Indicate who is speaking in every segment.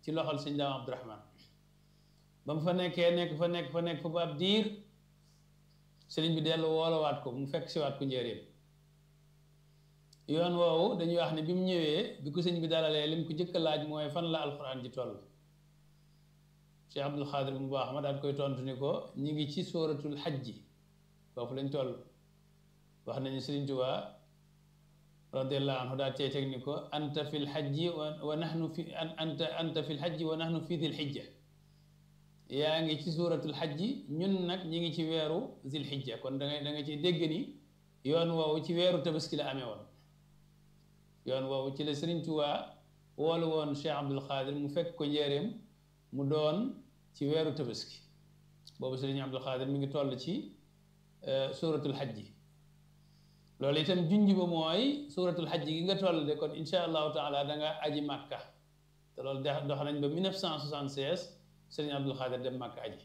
Speaker 1: ci loxol sëñ Daam Abdourahman ba mu fa nekkee nekk fa ba ab diir sëriñ bi dellu woolowaat ko mu fekk siwaat ko njëriñ yoon woowu dañuy wax ne bi mu ñëwee bi ko sëñ bi dalalee lim ko njëkk a laaj mooy fan la alquran ji toll Cheikh Abdul Xaadir mu baax ma daal koy tontu ni ko ñi ngi ci sóoratul xajji foofu lañ toll wax nañu sëriñ Tuubaa radiallahu anhu daal cey teg ni ko anta fi lxajji wa nahnu fi anta fi lxajji wa nahnu fi dil xijja yaa ngi ci suuratul xajji ñun nag ñi ngi ci weeru zil xijja kon da nga ciy dégg ni yoon woowu ci weeru tabaski la amee woon yoon woowu ci la Sëriñ Tuubaa woolu woon Cheikh Abdul Xaadir mu fekk ko njëreem mu doon ci weeru tabaski boobu Sëriñ Abdul Xaadir mi ngi toll ci suuratul xajji loolu itam junj ba mooy suuratul xajji gi nga toll de kon insha allahu taala da nga aji màkka te loolu dox nañ ba 1976 Sëriñ Abdul Xaadir dem màkka aji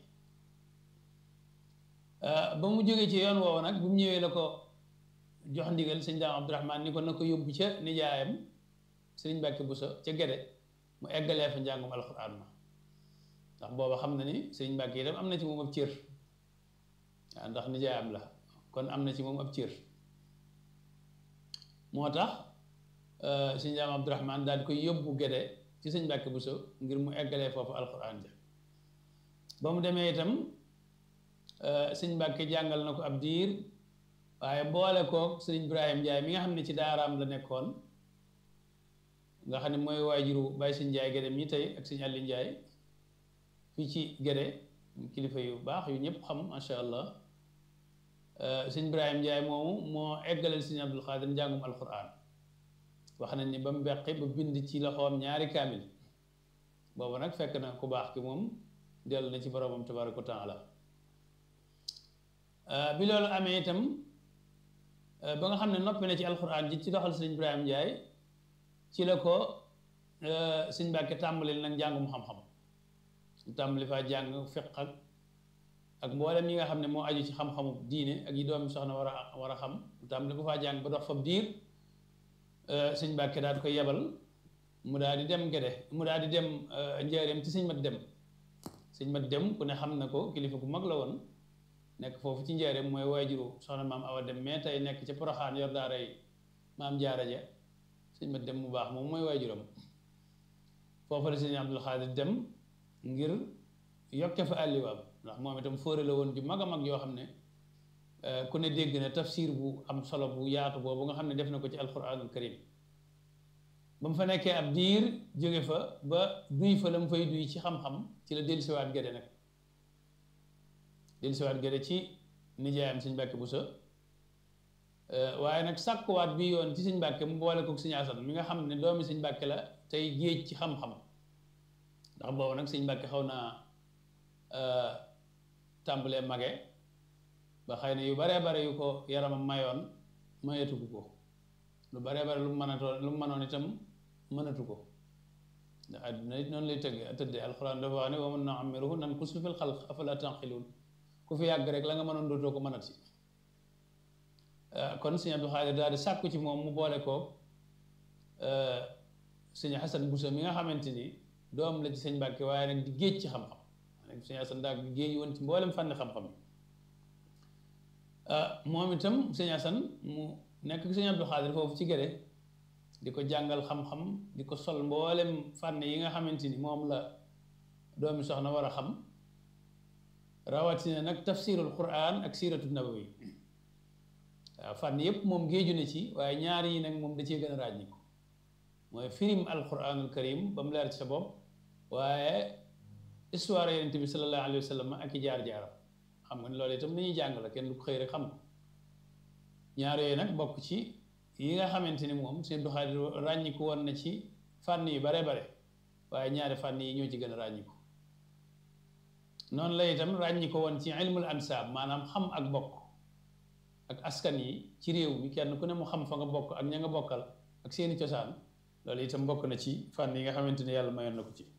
Speaker 1: ba mu jógee ci yoon woowu nag bu mu ñëwee la ko jox ndigal sëñ Daam Abdourahman ni ko na ko yóbbu ca nijaayam Sëriñ Mbàkke Buso ca Gede mu eggalee fa njàngum alxuraan ma ndax booba xam na ni Sëriñ Mbàkke itam am na ci moom ab cër waaw ndax nijaayam la kon am na ci moom ab cër moo tax sëñ Daam Abdourahman daal di koy yóbbu Gede ci sëñ Mbàkke Buso ngir mu eggalee foofu alxuraan ja ba mu demee itam sëñ Mbàkke jàngal na ko ab diir waaye boole koog sëñ Ibrahim Njaay mi nga xam ne ci daaraam la nekkoon nga xam ne mooy waajuru Baay sëñ Njaay Gede mi tey ak sëñ Alli Njaay fii ci Gede kilifa yu baax yu ñëpp xam macha allah sëñ Ibrahim Njaay moomu moo eggaleel sëñ Abdul Xaadir njàngum alquran wax nañ ni ba mu beqi ba bind ci loxoom ñaari kaamil boobu nag fekk na ku baax ki moom dellu na ci boromam tabaaraka wa taala bi loolu amee itam ba nga xam ne noppi na ci alquran ji ci doxal sëñ Ibrahim Njaay ci la ko sëñ Mbàkke tàmbalil nag njàngum xam-xam tàmbali faa jàng fiq ak mboolem yi nga xam ne moo aju ci xam-xamu diine ak yi doomi soxna war a xam tàmbali ko faa jàng ba dox fa diir sëñ Mbàkke daal di koy yebal mu daal di dem Gede mu daal di dem njaareem ci sëñ mat dem ku ne xam na ko kilifa ku mag la woon nekk foofu ci njaareem mooy waajuru soxna maam Awa Dem mais tey nekk ci Poroxaan yor daaray maam Jaara ja sëñ mat dem mu baax moom mooy waajuram foofu la sëñ Abdul Xaadir dem ngir yokke fa àlliwaam ndax moom itam fóore la woon ju mag a mag yoo xam ne ku ne dégg na tafsir bu am solo bu yaatu boobu nga xam ne def na ko ci alquranul karim ba mu fa nekkee ab diir jóge fa ba duy fa la mu fay duy ci xam-xam ci la dellusiwaat Gede nag dellusiwaat Gede ci nijaayam sëñ Mbàkke Buso waaye nag sàkkuwaat bi yoon ci sëñ Mbàkke mu boole ko sëñ Asan mi nga xam ne doomi sëñ Mbàkke la tey géej ci xam-xam ndax boobu nag sëñ Mbàkke xaw naa tàmbalee mage ba xëy na yu baree bare yu ko yaramam mayoon mayatugu ko lu baree bare lu mu mënatoon lu mu mënoon itam mënatu ko ndax àdduna it noonu lay tëddee alxuraan dafa wax ne wa man nu'ammirhu nankusu fil xalq afala tanqiluun ku fi yàgg rek la nga mënoon dootoo ko mënati kon sëñ Abdul Xaadir daal di sàkku ci moom mu boole ko sëñ Xasan Buso mi nga xamante ni doom la ci sëñ Mbàkke waaye nag di géej ci xam-xam sëñ Asan daal di géej woon ci mboolem fànn xam-xam moom itam sëñ Asan mu nekk sëñ Abdul Xaadir foofu ci Gede di ko jàngal xam-xam di ko sol mboolem fànn yi nga xamante ni moom la doomi soxna war a xam rawatina nag tafsirul Qur'an ak siiratu nabawi waaw fànn yëpp moom géeju na ci waaye ñaar yi nag moom da cee gën a ràññiku mooy firim alquranul karim ba mu leer ci sa bopp waaye histoire yonent bi sallallahu alayhi wa sallam ak i jaar-jaaram xam nga ne loolu itam li ñuy jàng la kenn du ko xëy rek xam ko ñaar yooyu nag bokk ci yi nga xamante ni moom seen doxalin ràññiku woon na ci fànn yu bare bare waaye ñaari fànn yi ñoo ci gën a ràññiku noonu la itam ràññiku woon ci ilmul ansaab maanaam xam ak bokk ak askan yi ci réew mi kenn ku ne mu xam fa nga bokk ak ña nga bokkal ak seeni cosaan loolu itam bokk na ci fànn yi nga xamante ni yàlla mayoon na ko ci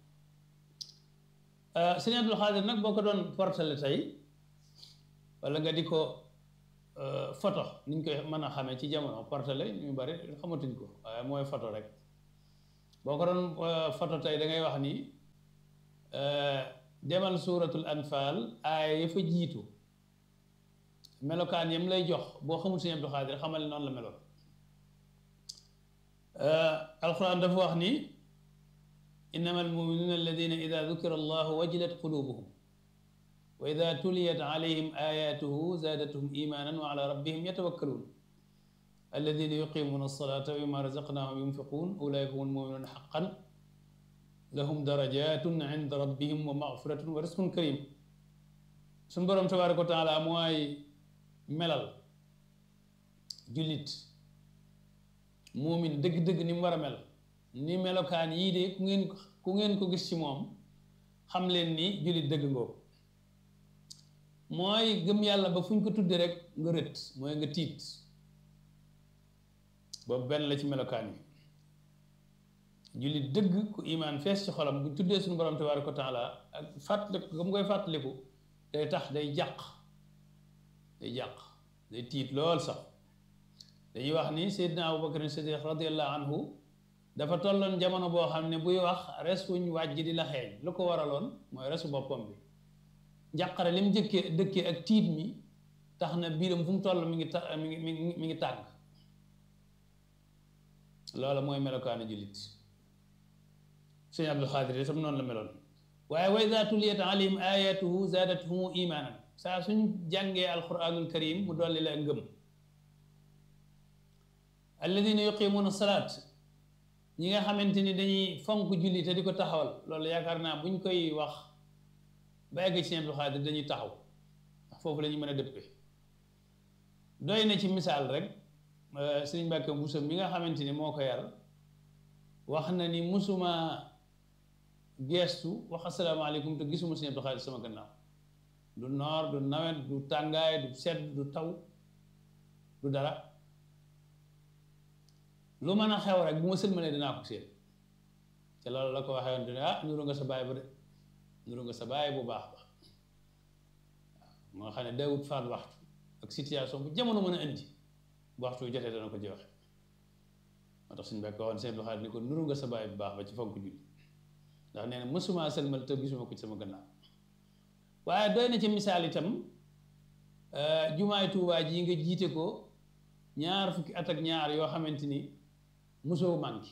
Speaker 1: sëñ Abdul Xaadir nag boo ko doon portale tey wala nga di ko photo ni ñu koy mën a xamee ci jamono portale ñu bari xamatuñ ko waaye mooy photo rek boo ko doon photo tey da ngay wax ni demal suuratul anfaal aaya ya fa jiitu melokaan yam lay jox boo xamul Sëñ Abdou Khadre xamal ne noonu la meloon alquran dafa wax ni innama almuminuuna alladina ida dukira allahu wajilat qulubuhum wa ida tuliyat alayhim ayatuhu zaadathum imanan wa ala rabbihim yatawakkaluun alladina yuqimuna alsalata wa mimma razaqnahum yunfiqun ulaika hum almuminuuna xaqan lahum darajatun inda rabbihim wa magfiratun wa risqun karim suñ boroom tabaraka wa taala mooy melal jullit muumin dëgg-dëgg ni mu war a mel ni melokaan yii de ku ngeen ko gis ci moom xam leen ni jullit dëgg ngoo mooy gëm yàlla ba fu ñu ko tudde rek nga rët mooy nga tiit boobu benn la ci melokaan yi jullit dëgg ku imaan fees ci xolam bu tuddee suñu borom tabaaraka wa taala ak fàttaliku ga mu koy fàttaliku day tax day jàq day tiit lool sax dañuy wax ni Seydina Abubakar Siddiq radiyallahu anhu dafa tolloon jamono boo xam ne buy wax res wuñ wàjj di la xeeñ lu ko waraloon mooy resu boppam bi njàqare li mu dëkkee ak tiit mi tax na biiram fu mu toll mi ngi tàng loola mooy melokaanu jullit Sëñ Abdul Xaadir tam noonu la meloon waaye wa idaa tuliyat alayhim ayatuhu zaadathum imaanan saa suñ jàngee alquranul karim mu dolli la ngëm alladina yuqimuuna salaat ñi nga xamante ni dañuy fonk julli te di ko taxawal loolu yaakaar naa buñ koy wax ba egg ci Sëñ Abdul Xaadir dañuy taxaw ndax foofu la ñu mën a dëppee doy na ci misaal rek Sëriñ Mbàkke Buso mi nga xamante ni moo ko yar wax na ni musuma geestu wax asalaamaaleykum te gisuma Sëñ Abdul Xaadir sama gannaaw du noor du nawet du tàngaay du sedd du taw du dara lu mën a xew rek bu ma sëlmalee dinaa ko seen te loolu la ko waxee woon ne nuru nga sa baay ba de nuru nga sa baay bu baax ba waaw moo xam ne dawut faat waxtu ak situation bu jamono mën a indi bu waxtu jotee dana ko joxe moo tax suñu bekk woon Sëñ Abdul Xaadir ni ko nuru nga sa baay bu baax ba ci fonk julli ndax nee na mësuma sëlmal te gisuma ko ci sama gannaaw waaye doy na ci misaal itam jumaay Tuubaa ji nga jiite ko ñaar fukki at ak ñaar yoo xamante ni mosoo manqué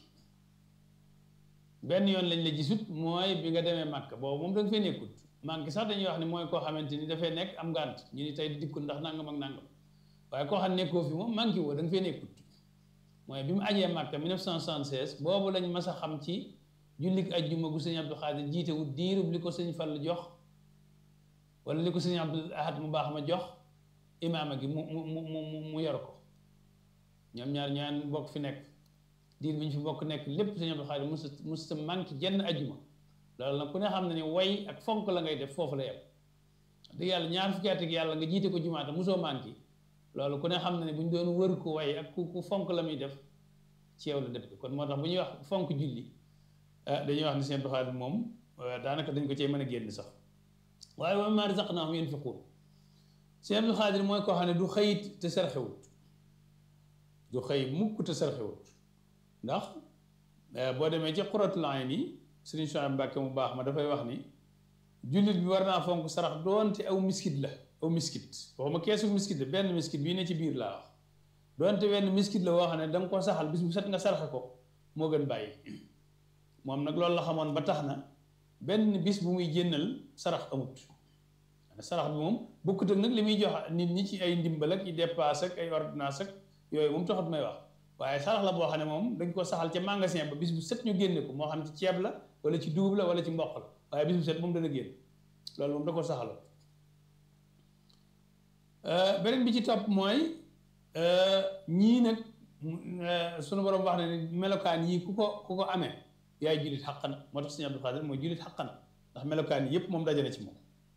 Speaker 1: benn yoon lañ la gisut mooy bi nga demee Màkka boobu moom da nga fay nekkut manqué sax dañuy wax ni mooy koo xamante ni dafay nekk am ngànt ñu ni tey dikkul ndax nangam ak nangam waaye koo xam nekkoo fi moom manqué woo da nga fay nekkut mooy bi mu ajee Màkka 1976 boobu lañ mas a xam ci jullik ajjuma gu Sëñ Abdul Xaadir jiite wu diirub li ko Sëñ Fall jox wala li ko Sëñ Abdul Ahad mu baax ma jox imaama gi mu yor ko ñoom ñaan bokk fi nekk diir bi ñu fi bokk nekk lépp Sëñ Abdul Xaadir musta manqué jenn ajjuma loolu nag ku ne xam ne ni way ak fonk la ngay def foofu la yem dëgg yàlla ñaar fukki at ak yàlla nga jiite ko jumaata mosoo manqué loolu ku ne xam ne ni bu ñu doon wër ko way ak ku fonk la muy def ci yow la def kon moo tax bu ñuy wax fonk julli dañuy wax ni Sëñ Abdul Xaadir moom daanaka dañ ko cee mën a génn sax waaye wa mimmaa razaqnaahum yunfiquun Sëñ Abdul Xaadir mooy koo xam ne du xëyit te sarxewut du xëy mukk te sarxewut ndax boo demee ci Qurratul Ayni Sëriñ Suhaybu Mbàkke mu baax ma dafay wax ni jullit bi war naa fonk sarax doonte aw miskit la aw miskit waxuma keesu miskit la benn miskit bii ne ci biir laa wax doonte benn miskit la woo xam ne da nga ko saxal bis bu set nga sarxe ko moo gën bàyyi moom nag loolu la xamoon ba tax na benn bis bu muy génnal sarax amut sarax bi moom bokkut ak nag li muy jox nit ñi ci ay ndimbal ak i dépasse ak ay ordonnance ak yooyu moom taxut may wax waaye sarax la boo xam ne moom dañ ko saxal ca magasin ba bis bu set ñu génne ko moo xam ci ceeb la wala ci dugub la wala ci mboq la waaye bis bu set moom dana génn loolu moom da ko saxaloon beneen bi ci topp mooy ñii nag sunu borom wax ne ni melokaan yii ku ko amee yaay jullit xaqan moo tax Sëñ Abdul Xaadir mooy jullit xaqan ndax melokaan yi yëpp moom dajale ci moom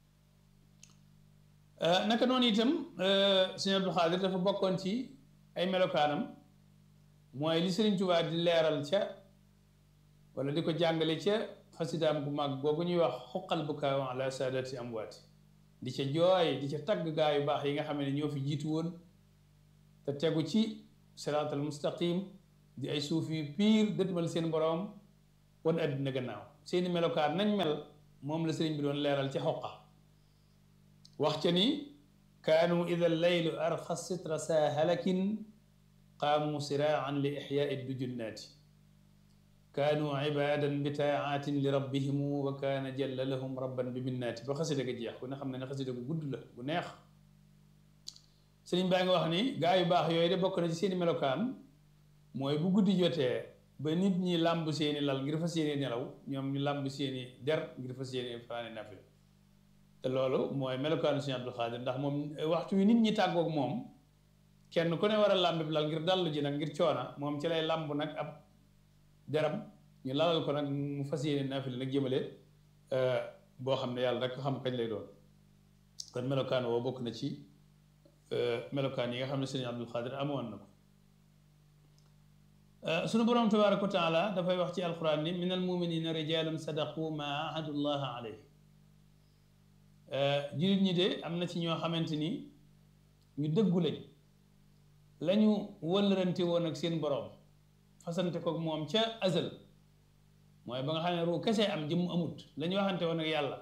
Speaker 1: naka noonu itam Sëñ Abdul Xaadir dafa bokkoon ci ay melokaanam mooy li Sëriñ Tuubaa di leeral ca wala di ko jàngale ca xasidaam bu mag boobu ñuy wax xuqal bukaaw ala saadati amwaati di ca jooy di ca tagg gaa yu baax yi nga xam ne ñoo fi jiitu woon te tegu ci siraatal mustaqim di ay suuf yu piir dëtmal seen boroom wan àddina gannaaw seeni melokaan nañ mel moom la sëriñ bi doon leeral ci xoqa wax ca ni kaanu ida leylu arxa sitra saa halakin qaamu siraan li ixyaai dujunnaati kaanu ibadan bi taatin li rabbihimu wa kaana jalla lahum rabban bi minnaati ba xasida ga jeex ku ne xam ne ne xasida gu gudd la gu neex sëriñ baa ngi wax ni gaa yu baax yooyu de bokk na ci seeni melokaan mooy bu guddi jotee ba nit ñi làmb seeni lal ngir fas yéene nelaw ñoom ñu làmb seeni der ngir fas yéene fanaane nafila te loolu mooy melokaanu Sëriñ Abdul Xaadir ndax moom waxtu wi nit ñi tàggoog moom kenn ku ne war a làmb bi lal ngir dallu ji nag ngir coona moom ci lay làmb nag ab deram ñu lalal ko nag mu fas yéene nafila nag jëmale boo xam ne yàlla rek xam kañ lay doon kon melokaan woo bokk na ci melokaan yi nga xam ne Sëriñ Abdul Xaadir amoon na ko sunu borom tabaaraka wa taala dafay wax ci alquran ni min almuminina rijalun sadaqu ma ahadullaha alayhi jullit ñi de am na ci ñoo xamante ni ñu dëggu lañ lañu wëllërante woon ak seen borom fasante ko moom ca azal mooy ba nga xam ne ruu kese am jëmm amut la ñu waxante woon ak yàlla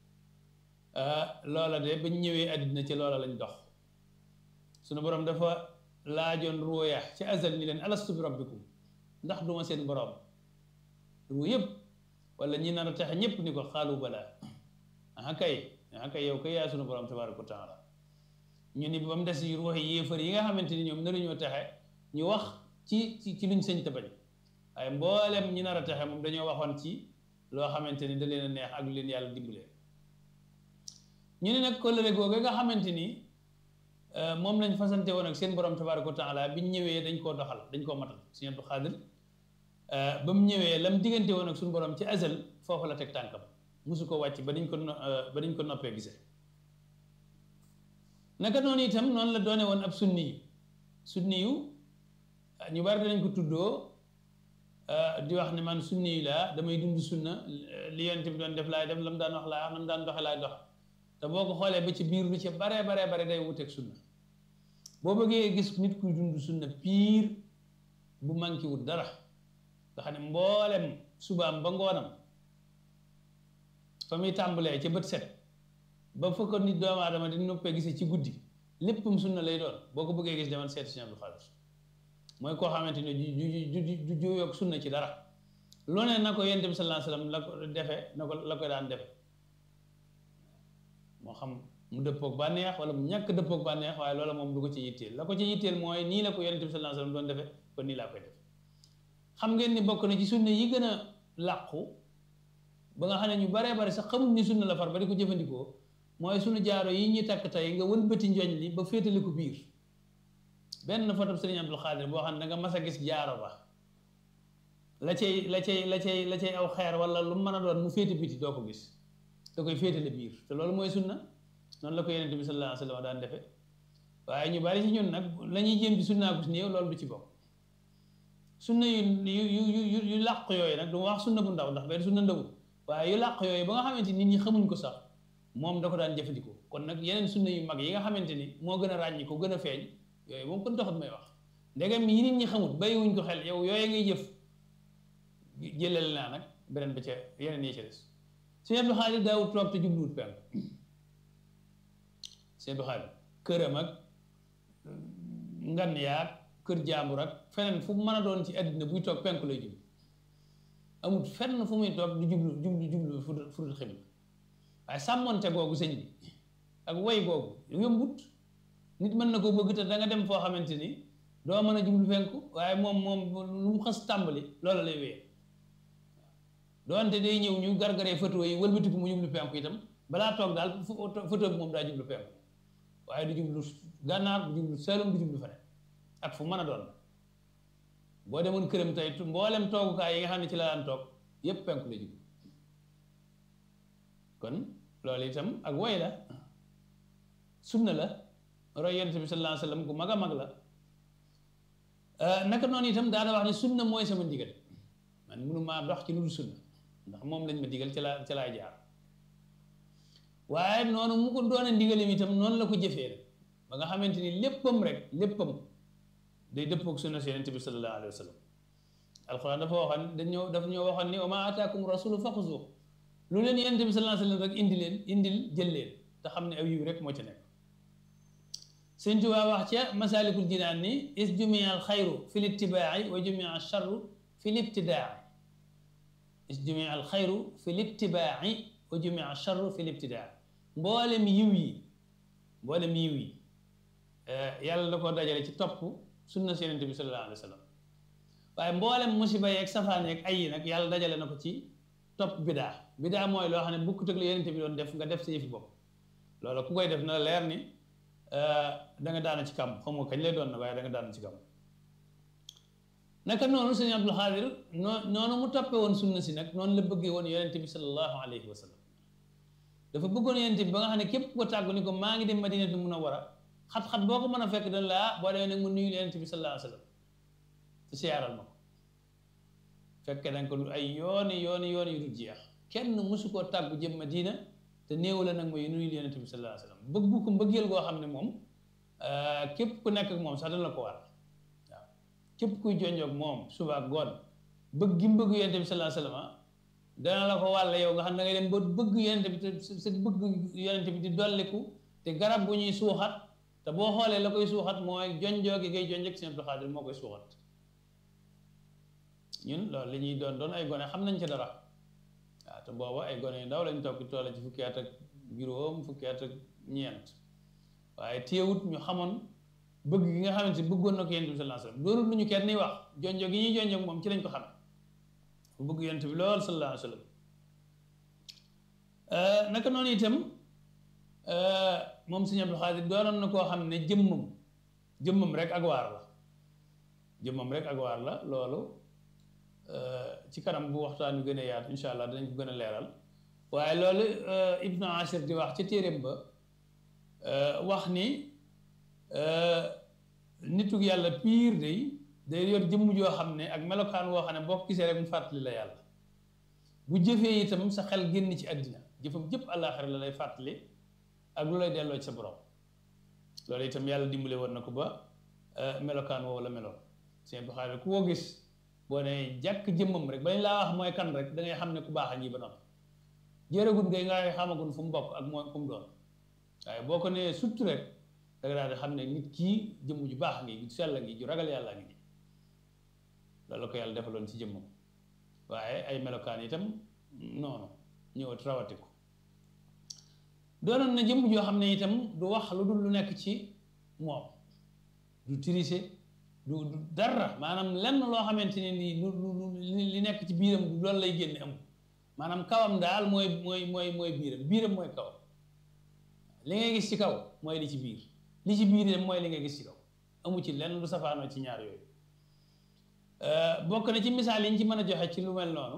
Speaker 1: loola de bañ ñëwee àddina ci loola lañ dox sunu borom dafa laajoon ruuya ci azal ni leen alastu bi rabbikum ndax duma seen borom ruu yëpp wala ñi nar a taxe ñëpp ni ko xaalu balaa aha kay yow kay yaa sunu borom tabaaraka wa taala ñu ni ba mu des yu ruuxi yéefar yi nga xamante ni ñoom naruñoo taxe ñu wax ci luñ sëñ te bañ waaye mboolem ñi nar a taxe moom dañoo waxoon ci loo xamante ni da leen a neex ak lu leen yàlla dimbalee ñu ne nag kóllëre googu nga xamante ni moom lañ fasante woon ak seen borom tabaaraka wa taala biñ ñëwee dañ koo doxal dañ koo matal Sëriñ Abdul Xaadir ba mu ñëwee lam diggante woon ak suñu borom ci azal foofu la teg tànkam musu ko wàcc ba dañ ko noppee gisee naka noonu itam noonu la doone woon ab sunni yu ñu bari danañ ko tuddoo di wax ne man sunni yu laa damay dund sunna li yonent bi doon def laay def lam daan wax laa lam daan doxe laay dox te boo ko xoolee ba ci biir lu ci bare day wuteeg sunna boo bëggee gis nit kuy dund sunna piir bu manqué wut dara nga xam ne mboolem subaam ba ngoonam fa muy tàmbalee ca bët set ba fa ko nit doomu aadama di noppee gisee ci guddi léppam sunna lay doon boo ko bëggee gis demal seet Sëriñ Abdul Xaadir mooy koo xamante ne ju juyoog sunna ci dara loo ne na ko Yonent bi sallallahu alayhi wasallam la ko defee la ko daan defe moo xam mu dëppoog bànneex wala mu ñàkk dëppoog bànneex waaye loola moom du ko ci yitteel la ko ci yitteel mooy nii la ko Yonent bi sallallahu alayhi wasallam doon defe kon nii laa koy def xam ngeen ni bokk na ci sunna yi gën a làqu ba nga xam ne ñu baree bari sax xamuñ ni sunna la far ba di ko jëfandikoo mooy sunu jaaro yi ñuy takk tey nga wëlbati njoñ li ba féetale ko biir benn foto Sëriñ Abdul Xaadir boo xam ne da nga mas a gis jaaro ba la cay aw xeer wala lu mën a doon mu féete biti doo ko gis da koy féetale biir te loolu mooy sunna noonu la ko Yonent bi sallallahu alayhi wa sallam daan defe waaye ñu bari ci ñun nag la ñuy jéem ci sunnaa ko si néew loolu du ci bokk sunna yu làq yooyu nag du ma wax sunna bu ndaw ndax benn sunna ndawul waaye yu làq yooyu ba nga xamante ni nit ñi xamuñ ko sax moom da ko daan jëfandikoo kon nag yeneen sunna yu mag yi nga xamante ni moo gën a ràññi ko gën a feeñ yooyu moom kon taxut may wax ndegam yi nit ñi xamut bàyyiwuñ ko xel yow yooyu ngay jëf jëlal naa nag beneen ba ca yeneen yi ca des Sëriñ Abdul Xaadir daawut toog te jubluwut penk Sëriñ Abdul Xaadir këram ak ngan yaag kër jaambur ak feneen fu mën a doon ci àddina buy toog penku lay jublu amul fenn fu muy toog du jublu fudul xibla waaye sàmmonte googu sëñ bi ak way googu yombut nit mën na ko bëgg te da nga dem foo xamante ni doo mën a jublu penku waaye moom lu mu xas tàmbali loola lay wéyee doonte day ñëw ñu gargaree photo yi wëlbatiku mu jublu penku itam balaa toog daal photo bi moom daa jublu penku waaye du jublu gànnaar du jublu Saalum du jublu feneen ak fu mën a doon boo demoon këram tey mboolem toogukaay yi nga xam ne ci la daan toog yépp penku la jublu kon loolu itam ak woy la sunna la roy Yonent bi sallallahu alayhi wa sallam ku mag a mag la naka noonu itam daana wax ne sunna mooy sama ndigal man mënumaa dox ci lu dul sunna ndax moom lañ ma digal ca laay jaar waaye noonu mu ko doone ndigalim itam noonu la ko jëfee rek ba nga xamante ni léppam day dëppoog sunna si Yonent bi sallallahu alayhi wa sallam alquran dafa ñoo waxoon ni wa maa ataakum rasulu faxuzuuhu lu leen yonent bi sallallahu alayhi wa sallam rek indil jël leen te xam ne aw yiw rek moo ci nekk Sëñ Tuubaa wax ca Masaalikul Jinaan ni is jumia al xayru fi l ittibaa'i wa jumia al charru fi l ibtidaa'i is jumia al xayru fi l ittibaa'i wa jumia al charru fi l ibtidaa'i mboolem yiw yi yàlla da koo dajale ci topp sunna si yonent bi sallallahu alayhi wa sallam waaye mboolem musiba yeeg safaan yeeg ay yi nag yàlla dajale na ko ci topp bidaa mooy loo xam ne bukkut ak la yonent bi doon def nga def sa yëfi bopp loolu ku koy def na la leer ni da nga daana ci kam xam nga kañ lay doon na waaye da nga daana ci kam naka noonu sëñ Abdul Xaadir noonu mu toppee woon sunna si nag noonu la bëggee woon yonent bi sallallahu alayhi wa sallam dafa bëggoon yonent bi ba nga xam ne képp ko tàggu ni ko maa ngi dem Madinatu Munawwara xat-xat boo ko mën a fekk dañ laa boo demee nag mu nuyu yonent bi sallallahu alayhi wa sallam te siyaaral ma ko fekke dañ ko ay yooni yu dul jeex kenn mësu koo tàggu jëm Madina te néew la nag mooy nuyu yonent bi sallallahu alayhi wa sallam bëggu ko mbëggeel goo xam ne moom képp ku nekk ak moom sax dana la ko war waaw képp kuy jonjoog moom suba ak ngoon bëgg gi mu bëgg yonent bi sallallahu alayhi wa sallam dana la ko wàll yow nga xam ne da ngay dem ba bëgg yonent bi te sa bëgg yonent bi di dolliku te garab bu ñuy suuxat te boo xoolee la koy suuxat mooy jonjoo gi ngay jonjog Sëñ Abdul Xaadir moo koy suuxat ñun loolu li ñuy doon ay gone xam nañ ci dara waaw te booba ay gone yu ndaw lañ toog toole ci fukki at ak juróom fukki at ak ñeent waaye téewut ñu xamoon bëgg gi nga xamante ni bëggoon na ko yonent bi sallallahu alayhi wa sallam doonul lu ñu kenn ni wax jonjoo gi ñuy jonjog moom ci lañ ko xam bu bëgg yonent bi lool sallallahu alayhi wa sallam naka noonu itam moom Sëñ Abdul Xaadir doonoon na koo xam ne jëmmam rek ak waar la loolu ci kanam bu waxtaan wi gën a yaatu incha allah danañ ko gën a leeral waaye loolu Ibnu Ashir di wax ci téeréem ba wax ni nituk yàlla piir day yor jëmm joo xam ne ak melokaan woo xam ne boo ko gisee rek mu fàttali la yàlla bu jëfee itam sa xel génn ci àddina jëfam jëpp àllaaxira la lay fàttali ak lu lay delloo ci sa borom loolu itam yàlla dimbale woon na ko ba melokaan woowu la meloon Sëñ Abdul Xaadir ku ko gis boo ne jàkk jëmmam rek bañ laa wax mooy kan rek da ngay xam ne ku baax a ngi ba noppi jërëgut ngay nga xamagun fu mu bokk ak mooy fu mu doon waaye boo ko nee surtout rek da nga daal di xam ne nit kii jëmm ju baax ngi ju sell ngi ju ragal yàlla ngi loolu ko yàlla defaloon ci jëmmam waaye ay melokaan itam noonu ñëwat rawati ko doonoon na jëmm joo xam ne itam du wax lu dul lu nekk ci moom du tricher du dara maanaam lenn loo xamante ne nii li nekk ci biiram du loolu lay génne amul maanaam kawam daal mooy biiram mooy kawam li ngay gis ci kaw mooy li ci biir li ci biir dem mooy li ngay gis ci kaw amu ci lenn lu safaanoo ci ñaar yooyu bokk na ci misaal yi ñu ci mën a joxe ci lu mel noonu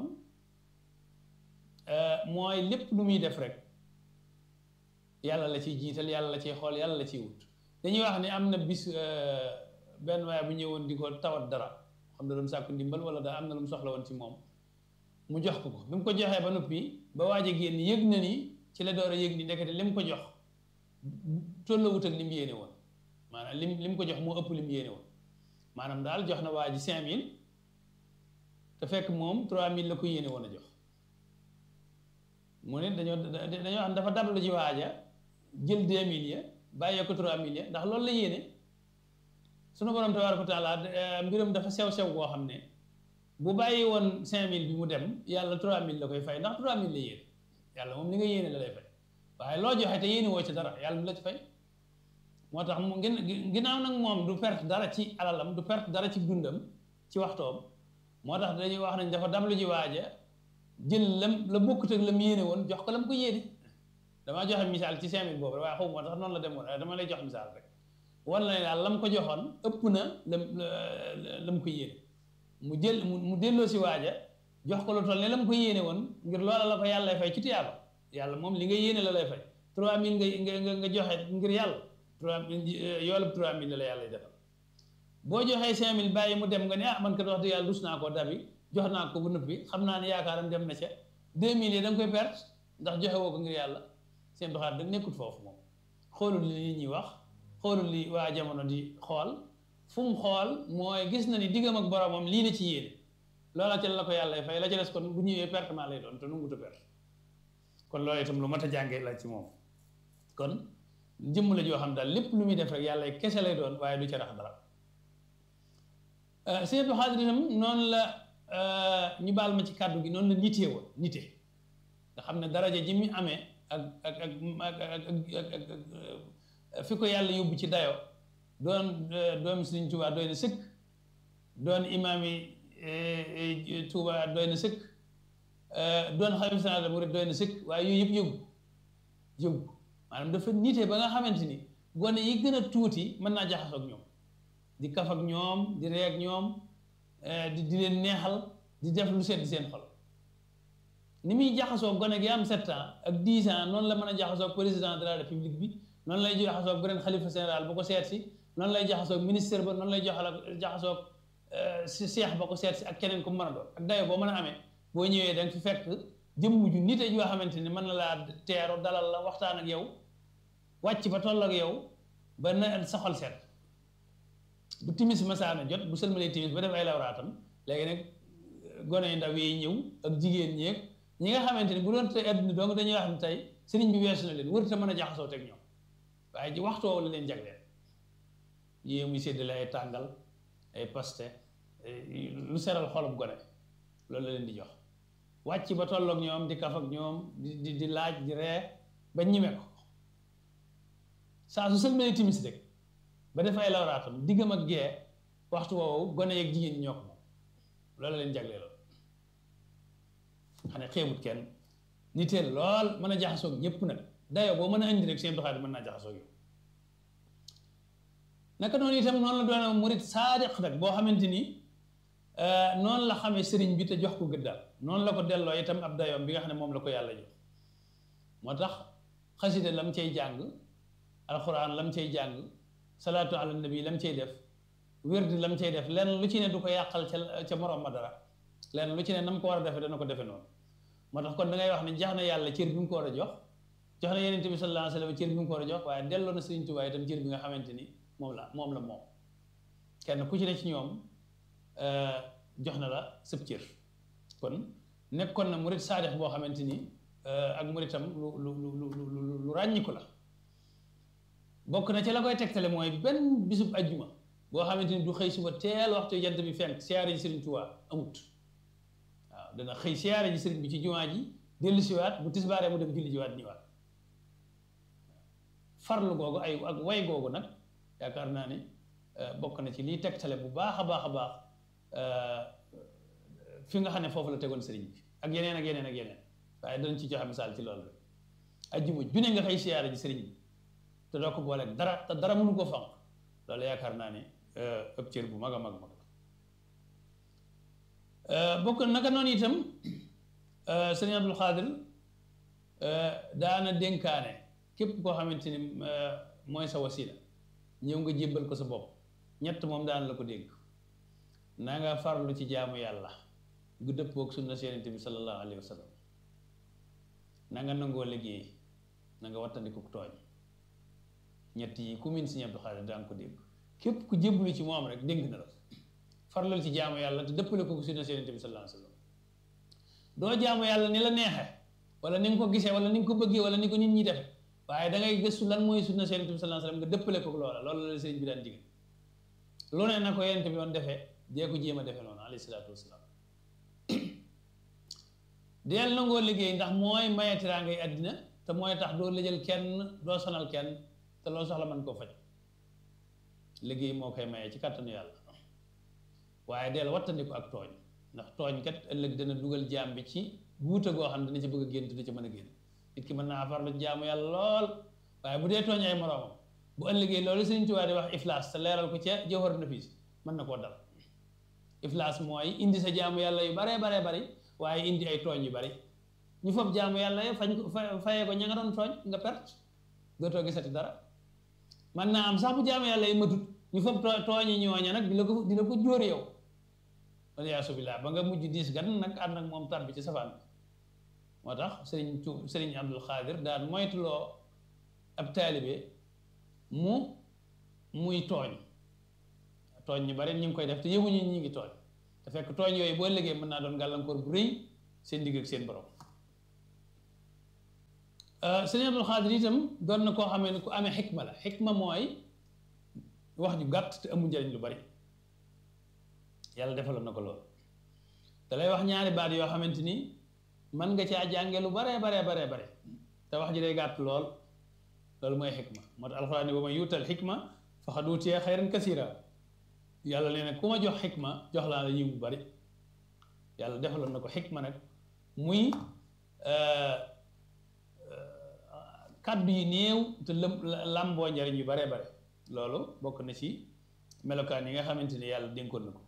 Speaker 1: mooy lépp lu muy def rek yàlla la ciy jiital yàlla la ciy xool yàlla la ciy wut dañuy wax ne am na bis benn waaye bu ñëwoon di ko tawat dara xam ne doon sàkku ndimbal wala daa am na lu mu soxla woon ci moom mu jox ko bi mu ko joxee ba noppi ba waaj a génn yëg na ni ci la door a yëg ni ndekete li mu ko jox tolloowut ak li mu yéene woon maanaam li mu ko jox moo ëpp li mu yéene woon maanaam daal jox na waa ji 5000 te fekk moom 3000 la ko yéene woon a jox mu ne dañoo xam dafa dablu ci waaja jël 2000 ya bàyyee ko 3000 ya ndax loolu la yéene sunu borom tabaaraka wa taala mbiram dafa sew koo xam ne bu bàyyi woon 5000 bi mu dem yàlla 3000 la koy fay ndax 3000 la yéene yàlla moom li nga yéene la lay fay waaye loo joxe te yéene woo ci dara yàlla du la ci fay moo tax mu ginnaaw nag moom du perte dara ci alalam du perte dara ci dundam ci waxtoom moo tax dañuy wax nañ dafa dablu ji waaja jël la bokkut ak la mu yéene woon jox ko la mu ko yéene damaa joxe misaal ci 5000 boobu waaye xaw ma tax noonu la demoon dama lay jox misaal rek wan na ne daal la mu ko joxoon ëpp na la mu ko yéene mu jël mu delloo si waaja jox ko lu toll ne la mu ko yéene woon ngir loola la ko yàlla lay fay ci tiyaaba yàlla moom li nga yéene la lay fay 3000 nga joxe ngir yàlla 3000 yoolub 3000 la yàlla defal boo joxee 5000 bàyyi mu dem nga ne ah man kat wax dëgg yàlla dus naa koo dabi jox naa ko ba noppi xam naa ne yaakaaram dem na ca 2000 yi da nga koy perte ndax joxe woo ko ngir yàlla seen doxaat da nekkut foofu moom xoolul li nit ñi wax xoolul li waa jamono di xool fu mu xool mooy gis na ni diggam ak boromam lii la ci yéene loola ca la ko yàlla fay la ca des kon bu ñëwee pertement lay doon te nungutu perte kon loolu itam lu mat a jàngee la ci moom kon jëmm la joo xam daal lépp lu muy def rek yàlla kese lay doon waaye du ca rax dara Sëñ Abdou Khadre itam noonu la ñu baal ma ci kàddu gi noonu la nitee woon nite nga xam ne daraja ji mu amee ak fi ko yàlla yóbbu ci dayo doon doomi Sëriñ Tuubaa doy na sëkk doon imaam yi Tuubaa doy na sëkk doon xalifa général des mourides doy na sëkk waaye yooyu yëpp yóbbu maanaam dafa nitee ba nga xamante ni gone yi gën a tuuti mën naa jaxasoo ak ñoom di kaf ak ñoom di ree ak ñoom di leen neexal di def lu sedd seen xol ni muy jaxasoo gone gi am 7 ans ak 10 ans noonu la mën a jaxasoo président de la république bi noonu lay jaxasoo beneen xalifa général ba ko seet si noonu lay jaxasoo ministre ba noonu lay jaxasoo si seex ba ko seet si ak keneen ku mën a doon ak dayo boo mën a amee boo ñëwee da nga fi fekk jëmm ju nite joo xamante ni mën na laa teeru dalal la waxtaan ak yow wàcc ba toll ak yow ba na sa xol seet bu timis masaana jot bu sëlmalee timis ba def ay lawraatam léegi nag gone yu ndaw yi ñëw ak jigéen ñeeg ñi nga xamante ni bu doon tey adduna donc dañuy wax ne tey sëriñ bi weesu na leen wërta mën a jaxasoo teg ñoom waaye ji waxtu woowu la leen jagleel yée muy séddale ay tàngal ay paste lu seral xolub gone loolu la leen di jox wàcc ba tolloog ñoom di kaf ak ñoom di laaj di ree ba ñime ko saa su sëlmalee timis rek ba def ay lawraatam diggam ak gee waxtu woowu gone yeeg jigéen ñoo ko moom loolu leen jagleeloon xam ne xeebut kenn niteel lool mën a jaxasoog ñëpp nag dayoo boo mën a indi rek Sëñ Abdou Khadre mën naa jaxasoog yow naka noonu itam noonu la doon murit saadiq nag boo xamante ni noonu la xamee sëriñ bi te jox ko gëddaal noonu la ko delloo itam ab dayoom bi nga xam ne moom la ko yàlla jox moo tax xasida lam cay jàng alxuraan lam cay jàng salaatu ala nabi lam cay def wérdi lam cay def lenn lu ci ne du ko yàqal ca morom ma dara lenn lu ci ne nam ko war a defe dana ko defe noonu moo tax kon da ngay wax ne jox na yàlla cër bi mu ko war a jox jox na Yonent bi sallallahu alayhi wa sallam cër bi mu ko war a jox waaye delloo na Sëriñ Tuubaa itam cër bi nga xamante ni moom la kenn ku ci ne ci ñoom jox na la sëb cër kon nekkoon na murit saadix boo xamante ni ak muritam lu ràññiku la bokk na ci la koy tegtale mooy benn bisub ajjuma boo xamante ni du xëy suba teel waxtu jant bi fenk siyaare ji Sëriñ Tuubaa amut waaw dana xëy siyaare ji sëriñ bi ci jumaa ji dellu siwaat bu tisbaaree mu dem julli jiwaat ñëwaat farlu googu ak way googu nag yaakaar naa ne bokk na ci liy tegtale bu baax a baax a baax fi nga xam ne foofu la tegoon sëriñ bi ak yeneen ak yeneen ak yeneen waaye danañ ci joxe misaal ci loolu rek ajjuma june nga xëy siyaare ji sëriñ bi te doo ko booleeg dara te dara mënu ko fanq loolu yaakaar naa ne ëpp cër bu mag a mag bokk naka noonu itam sëriñ Abdou Khadre daana dénkaane képp koo xamante ni mooy sa wasila ñëw nga jébbal ko sa bopp ñett moom daan la ko dénk na nga farlu ci jaamu yàlla gu dëppoog sunna Yonent bi sallallahu alayhi wa sallam na nga nangoo liggéey na nga wattandiku tooñ ñett yi ku min Sëriñ Abdou Khadre daan ko dénk képp ku jébbalu ci moom rek dénk na la farlal ci jaamu yàlla te dëppale ko sunna Yonent bi sallallahu alayhi wa sallam doo jaamu yàlla ni la neexee wala ni nga ko gisee wala ni nga ko bëggee wala ni ko nit ñi defe waaye da ngay gëstu lan mooy sunna Yonent bi sallallahu alayhi wa sallam nga dëppale ko loola loolu la sëriñ bi daan digal lu ne na ko Yonent bi doon defee dee ko jéem a defee noonu alayhi salaatu wasalaam deel nangoo liggéey ndax mooy maye teraangay àddina te mooy tax doo lëjal kenn doo sonal kenn te loo soxla mën koo faj liggéey moo koy maye ci kàttanu yàlla waaye deel wattandiku ak tooñ ndax tooñ kat ëllëg dana dugal jaam bi ci guuta goo xam ne dana ci bëgg a génn dana ci mën a génn nit ki mën naa farlu jaamu yàlla lool waaye bu dee tooñ ay moroomam bu ëllëgee loolu Sëriñ Tuubaa di wax iflaas te leeral ko ca Jawhar Nafiis mën na koo dal iflaas mooy indi sa jaamu yàlla yu baree bari waaye indi ay tooñ yu bari ñu fob jaamu yàlla yi fayee ko ña nga doon tooñ nga perte dootoo gisati dara man naa am sax bu jaamu yàlla yi matut ñu fob tooñi ñooña nag di la ko jóor yow waliyaasu billaah ba nga mujj diis gan nag ànd ak moom tar bi ci safaan bi moo tax sëriñ Abdou Khadre daan moytuloo ab taalibe muy tooñ ñu bari ñu ngi koy def te yëguñu ñi ngi tooñ te fekk tooñ yooyu boo liggéey mën naa doon gàllankoor bu rëy seen digg ak seen borom sëñ Abdul Xaadir itam doon na koo xamee ne ku amee xikma la xikma mooy wax ju gàtt te amul njëriñ lu bari yàlla defaloon na ko lool da lay wax ñaari baat yoo xamante ni mën nga caa jànge lu bare te wax ji day gàtt lool loolu mooy xikma moo tax alxuraan ni wa man yuutal xikma faqad uutiya xayran kasiira yàlla nee na ku ma jox xikma jox laa la yiw bu bari yàlla defaloon na ko xikma nag muy kàddu yi néew te làmboo njariñ yu bare loolu bokk na ci melokaan yi nga xamante ni yàlla dénkoon na ko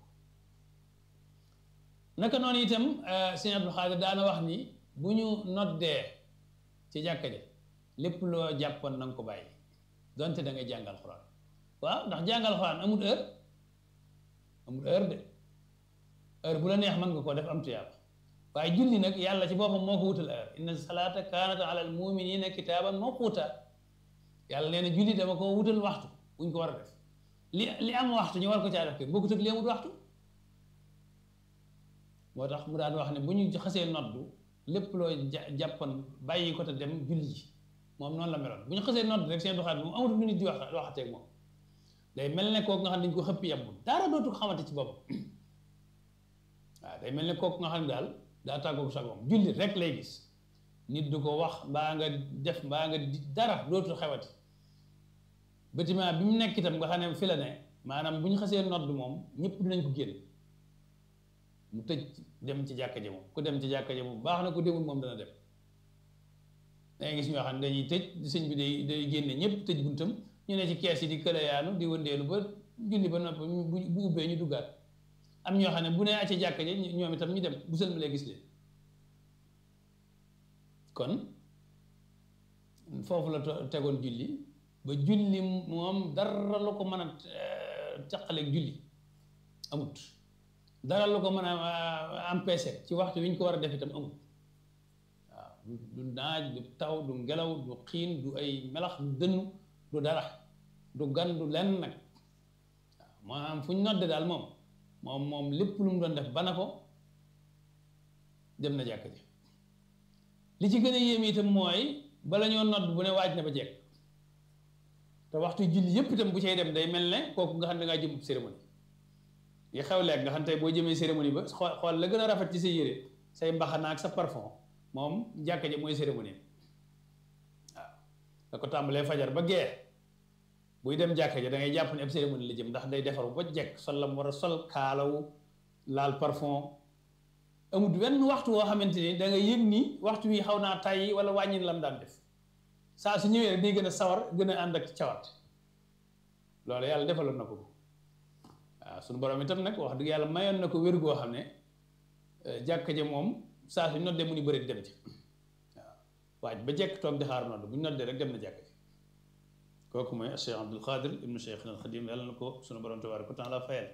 Speaker 1: naka noonu itam sëñ Abdul Xaadir daana wax ni bu ñu noddee ci jàkka ja lépp loo jàppoon na nga ko bàyyi donte da ngay jàngal xuraan waaw ndax jàngal xuraan amul heure de heure bu la neex mën nga koo def am tuyaaba waaye julli nag yàlla ci boppam moo ko wutal heure inna salaata kaanat ala al muminina kitaaban mawquuta yàlla nee na julli dama ko wutal waxtu buñ ko war a def li am waxtu ñu war ko caa def kay bokkut ak li amut waxtu moo tax mu daan wax ne bu ñu xasee noddu lépp loo jàppoon bàyyi ko te dem julli ji moom noonu la meloon bu ñu xasee noddu rek seen doxaat moom amatul lu nit di waxateeg moom day mel ne kooku nga xam ne dañ ko xëpp yàbbul dara dootu ko xamante ci boppam waaw day mel ne kooku nga xam ne daal daa tàggoog sagoom julli rek lay gis nit du ko wax mbaa nga def mbaa nga dara dootu xewati bâtiment bi mu nekk itam nga xam ne fi la ne maanaam bu ñu xasee noddu moom ñëpp dinañ ko génn mu tëj dem ci jàkka ja moom ku dem ci jàkka ja moom baax na ku demul moom dana dem dangay gis ñoo xam ne dañuy tëj sëñ bi day génne ñëpp tëj buntam ñu ne ci kees yi di këlayaanu di wëndeelu ba julli ba noppi bu ubbee ñu duggaat am ñoo xam ne bu ne acca jàkka ja ñoom itam ñu dem bu sëlmalee gis leen kon foofu la tegoon julli ba julli moom dara lu ko mën a caqaleeg julli amut dara lu ko mën a empêcher ci waxtu wi ñu ko war a def itam amut waaw du naaj du taw du ngelaw du xiin du ay melax du dënnu du dara du gan du lenn nag waaw maanaam fu ñu nodde daal moom lépp lu mu doon def bana ko dem na jàkk ji li ci gën a yéem itam mooy bala ñoo nodd bu ne waaj na ba jekk te waxtu julli yëpp itam bu cay dem day mel ne kooku nga xam ne dangaa jëm cérémonie yi xew leeg nga xam tey boo jëmee cérémonie ba xool la gën a rafet ci sa yére say mbaxana ak sa parfum moom jàkka ja mooy cérémonie waaw da ko tàmbalee fajar ba gee buy dem jàkka ja da ngay jàpp ne ab cérémonie la jëm ndax day defaru ba jekk sol la mu war a sol kaalawu laal parfum amut wenn waxtu woo xamante ni da nga yëg ni waxtu wi xaw naa tàyyi wala wàññin lam daan def saa su ñëwee rek day gën a sawar gën a ànd ak cawat loolu yàlla defaloon na ko waaw suñu borom itam nag wax dëgg yàlla mayoon na ko wér goo xam ne jàkka ja moom saa su noddee mu ni bëri dem ci waaw waaj ba jekk toog di xaar nodd bu ñu noddee rek dem na jàkka ji kooku mooy Cheikh Abdul Xaadir ibnu Cheikh al Xadim yàlla na ko suñu borom tabaaraka wa taala fayal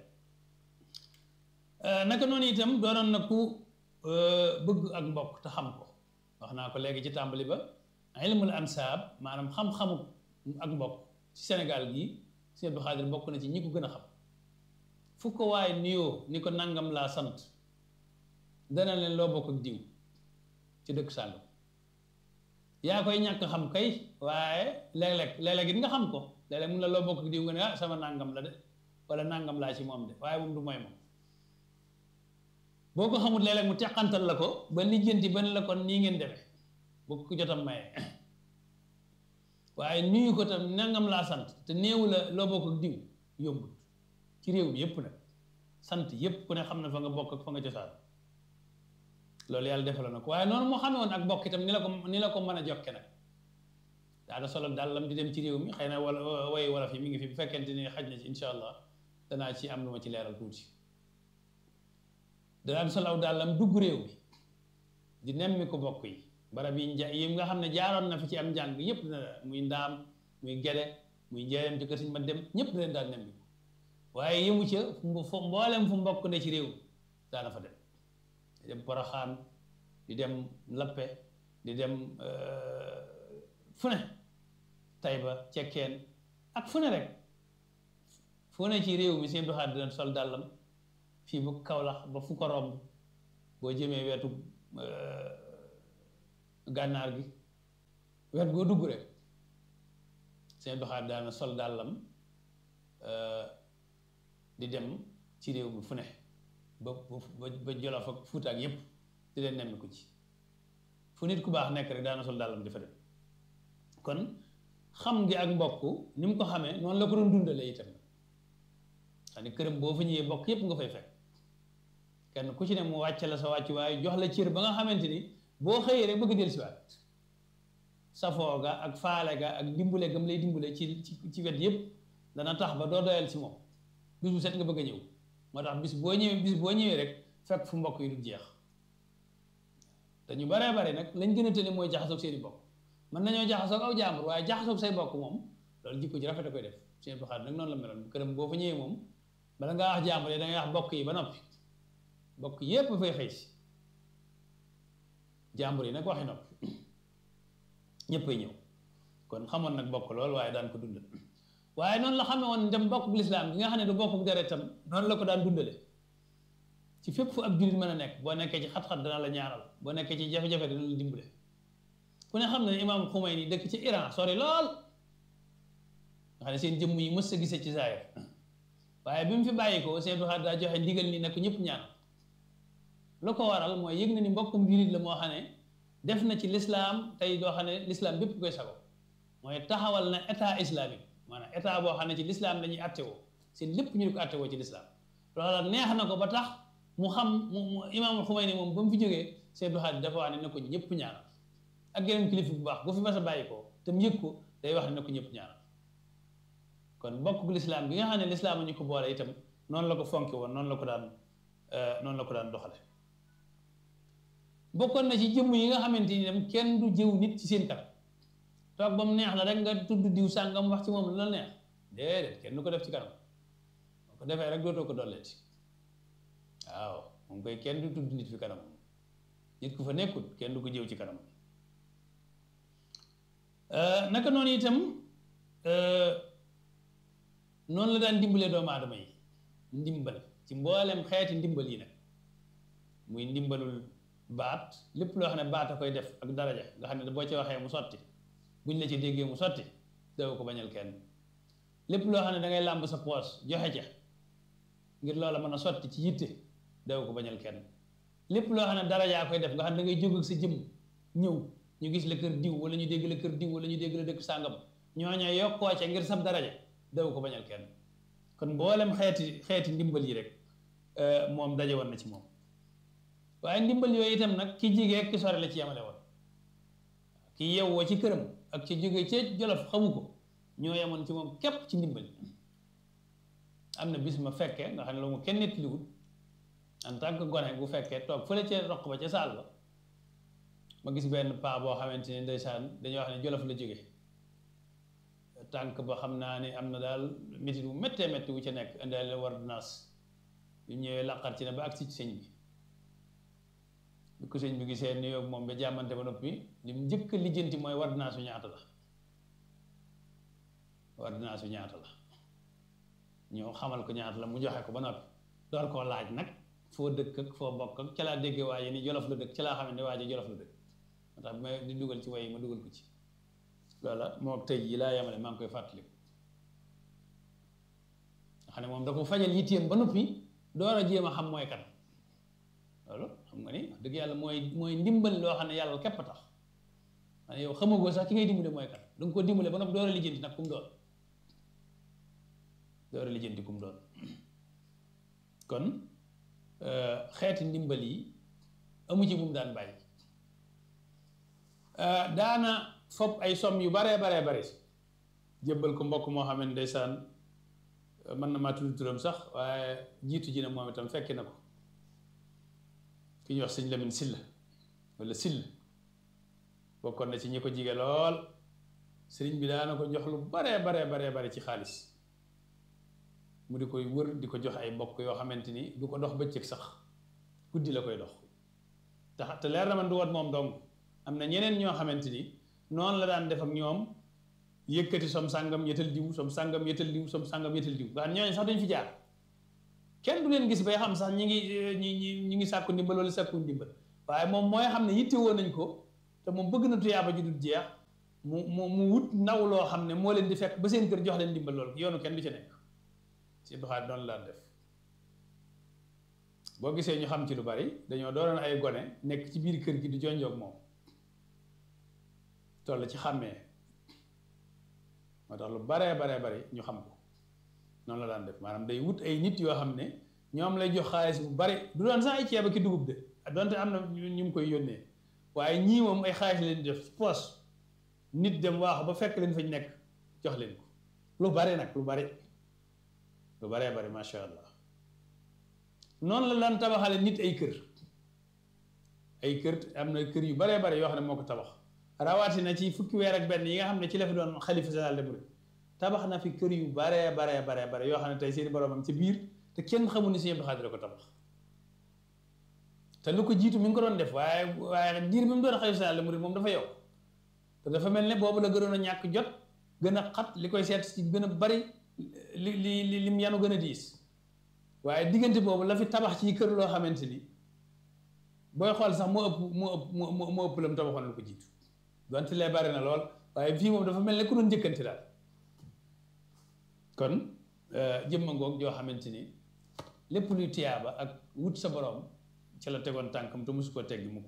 Speaker 1: naka noonu itam doonoon na ku bëgg ak mbokk te xam ko wax naa ko léegi ci tàmbali ba ilmul ansaab maanaam xam-xamu ak mbokk ci Sénégal gii Sëñ Abdul Xaadir bokk na ci ñi ko gën a xam fu ko waaye nuyoo ni ko nangam laa sant dana leen loo bokk ak diw ci dëkk sàngam yaa koy ñàkk xam kay waaye léeg-léeg it nga xam ko léeg-léeg mun la loo bokk ak diw nga ne ah sama nangam la de wala nangam laa ci moom de waaye moom du mooy moom boo ko xamut léeg-léeg mu teqantal la ko ba lijjanti ba ne la kon nii ngeen demee boo ko jotam maye waaye nuyu ko tam nangam laa sant te néewu la loo bokk ak diw yombut ci réew mi yëpp nag sant yëpp ku ne xam na fa nga bokk ak fa nga cosaan loolu yàlla defaloon na ko waaye noonu moo xamee woon ak bokk itam ni la ko mën a jokke nag daana solo daal lam di dem ci réew mi xëy na wala way wolof yi mi ngi fi bu fekkente ni xaj na ci incha allah danaa ci am lu ma ci leeral tuuti danaan solaw daal lam dugg réew mi di nemmi ko bokk yi barab yi nga xam ne jaaroon na fi ci am njàng yëpp na muy ndaam muy gede muy njeeyam ci kër Sëñ ma dem ñëpp leen daal nemmi ko waaye yëmu ca mboolem fu mbokk ne ci réew mi daana fa dem di dem Poroxaan di dem Lappe di dem fu ne Tayba Cekkeen ak fu ne rek fu ne ci réew mi seen doxaat dina sol dàllam fii bu Kawlax ba fu ko romb boo jëmee wetu gànnaar gi wet goo dugg rek seen doxaat daana sol dàllam di dem ci réew mi fu ne ba Jolof ak Fuuta ak yépp di leen nemmiku ci fu nit ku baax nekk rek daana sol dàllam di fa dem kon xam gi ak mbokk ni mu ko xamee noonu la ko doon dundalee itam xam ne këram boo fa ñëwee mbokk yépp nga fay fekk kenn ku ci ne mu wàcce la sa wàcc waaye jox la cër ba nga xamante ni boo xëyee rek bëgg del siwaat safoo ga ak faale ga ak dimbule gam lay dimbule ci wet yépp dana tax ba doo doyal si moom bis bu set nga bëgg a ñëw moo tax bis boo ñëwee rek fekk fu mbokk yi du jeex te ñu baree bare nag lañ gën a tëne mooy jaxasoog seeni bokk mën nañoo jaxasoog aw jàmbur waaye jaxasoog say bokk moom loolu jikko ji rafet a koy def seen doxaat nag noonu la meloon këram boo fa ñëwee moom bala ngaa wax jàmbur yi da ngay wax bokk yi ba noppi bokk yépp fay xëy si jàmbur yi nag waxi noppi ñëppay ñëw kon xamoon nag bokk lool waaye daan ko dundal waaye noonu la xamee woon dem bokk lislaam bi nga xam ne du bokk deretam noonu la ko daan dundale ci fépp fu ab jullit mën a nekk boo nekkee ci xat-xat dana la ñaaral boo nekkee ci jafe-jafe dana la dimbale ku ne xam ne imaam Xumayni dëkk ci Iran sori lool nga xam ne seen jëmm yi mës a gisee ci zaahir waaye bi mu fi bàyyi ko seen doxaat daa joxe ndigal ni nekk ñëpp ñaan lu ko waral mooy yëg na ni mbokkum jullit la moo xam ne def na ci lislaam tey doo xam ne lislaam bépp koy sago mooy taxawal na état islamique maanaam état boo xam ne ci lislaam la ñuy attewoo seen lépp ñu di ko attewoo ci lislaam loola neex na ko ba tax mu xam mu imaamul Xumayni moom ba mu fi jógee seen doxaat dafa wax ne na ko ñëpp ñaanal ak yeneen kilifa bu baax bu fi mas a bàyyi ko te mu yëg ko day wax ne na ko ñëpp ñaanal kon mbokk lislaam gi nga xam ne lislaam ñu ko boole itam noonu la ko fonki woon noonu la ko daan doxale bokkoon na ci jëmm yi nga xamante ni dem kenn du jëw nit ci seen kanam toog ba mu neex la rek nga tudd diw sàngam wax ci moom la neex déedéet kenn du ko def ci kanam boo ko defee rek dootoo ko dolleeti waaw moom koy kenn du tudd nit fi kanam nit ku fa nekkul kenn du ko jëw ci kanam naka noonu itam noonu la daan dimbalee doomu aadama yi ndimbal ci mboolem xeeti ndimbal yi nag muy ndimbalul baat lépp loo xam ne baat a koy def ak daraja nga xam ne boo ci waxee mu sotti buñ la ci déggee mu sotti daw ko bañal kenn lépp loo xam ne da ngay làmb sa poos joxe ca ngir loola mën a sotti ci yitte daw ko bañal kenn lépp loo xam ne darajaa koy def nga xam ne da ngay jóg ak sa jëm ñëw ñu gis la kër diw wala ñu dégg la kër diw wala ñu dégg la dëkk sàngam ñooñu yokkoo ca ngir sab daraja daw ko bañal kenn kon mboolem xeeti ndimbal yi rek moom daje woon na ci moom waaye ndimbal yooyu itam nag ki jigee ki sore la ci yemale woon ki yewwoo ci këram ak ci jóge ci Jolof xamu ko ñoo yemoon ci moom képp ci ndimbal am na bis ma fekkee nga xam ne loolu mu kenn nettaliwul en tant que gone bu fekkee toog fële ca roq ba ca saal ba ma gis benn paa boo xamante ne ndeysaan dañuy wax ne Jolof la jóge tànk ba xam naa ne am na daal métit bu méttee métti wu ca nekk indaale ordonnance yu ñëwee laqar ci ne ba agsi ci sëñ bi ko sëñ bi gisee nuyoo moom ba jàmmante ba noppi li mu njëkk a lijjanti mooy ordonnance yu ñaata la ordonnance yu ñaata la ñoo xamal ko ñaata la mu joxe ko ba noppi door koo laaj nag foo dëkk ak foo bokk ak ca laa déggee waaye ni Jolof la dëkk ca laa xam ne waaye Jolof la dëkk moo tax ma di dugal ci way ma dugal ko ci loola moo tey yi laa yemale maa ngi koy fàttaliku nga xam ne moom da ko fajal yitteem ba noppi door a jéem a xam mooy kan loolu xam nga ni wax dëgg yàlla mooy ndimbal loo xam ne yàlla képp a tax man yow xamagoo sax ki ngay dimbale mooy kan da nga ko dimbale ba noppi door a lijjanti nag kum doon door a lijjanti kum doon kon xeeti ndimbal yi amu ci bu mu daan bàyyi daana fopp ay somme yu baree bare jébbal ko mbokk moo xam ne ndeysaan mën na maa tudd turam sax waaye jiitu ji na moom itam fekki na ko ki ñuy wax sëñ Lamin Silla wala Sill bokkoon na ci ñi ko jige lool sëriñ bi daana ko jox lu bare ci xaalis mu di koy wër di ko jox ay mbokk yoo xamante ni du ko dox bëccëg sax guddi la koy dox te leer na man du wat moom dong am na ñeneen ñoo xamante ni noonu la daan def ak ñoom yëkkati som sàngam yetal diw som sàngam yetal diw som sàngam yetal diw nga ñooñu sax dañ fi jaar kenn du leen gis bay xam sax ñi ngi sàkku ndimbal wala sàkku ndimbal waaye moom mooy xam ne yitte woon nañ ko te moom bëgg na tuyaaba ju dul jeex mu wut ndaw loo xam ne moo leen di fekk ba seen kër jox leen dimbal loolu yoonu kenn du ci nekk si doxaat doon laan def boo gisee ñu xam ci lu bari dañoo doonoon ay gone nekk ci biir kër gi di jonjoog moom toll ci xàmmee moo tax lu baree bari ñu xam ko noonu la daan def maanaam day wut ay nit yoo xam ne ñoom lay jox xaalis bu bari du doon sax ay ceeb ak dugub de donte am na ñu mu koy yónnee waaye ñii moom ay xaalis leen di def poos nit dem waaxu ba fekk leen fañ nekk jox leen ko lu bari nag lu baree bari macha allah noonu la daan tabaxale nit ay kër am na kër yu baree bari yoo xam ne moo ko tabax rawatina ci fukki weer ak benn yi nga xam ne ci la fi doon xalifa général des mourides tabax na fi kër yu baree yoo xam ne tey seeni boromam ci biir te kenn xamul ni Sëñ Abdou Khadre ko tabax te lu ko jiitu mi ngi ko doon def waaye diir bi mu doon xalifa général des mourides moom dafa yow te dafa mel ne boobu la gënoon a ñàkk jot gën a xat li koy seet ci gën a bari lim yanu gën a diis waaye diggante boobu la fi tabax ci kër loo xamante ni booy xool sax moo ëpp la mu tabaxoon lu ko jiitu donte lee bari na lool waaye fii moom dafa mel ne ku doon njëkkanti daal kon jëmma ngoog joo xamante ni lépp luy tiyaaba ak wut sa borom ci la tegoon tànkam te mosu koo teggi mukk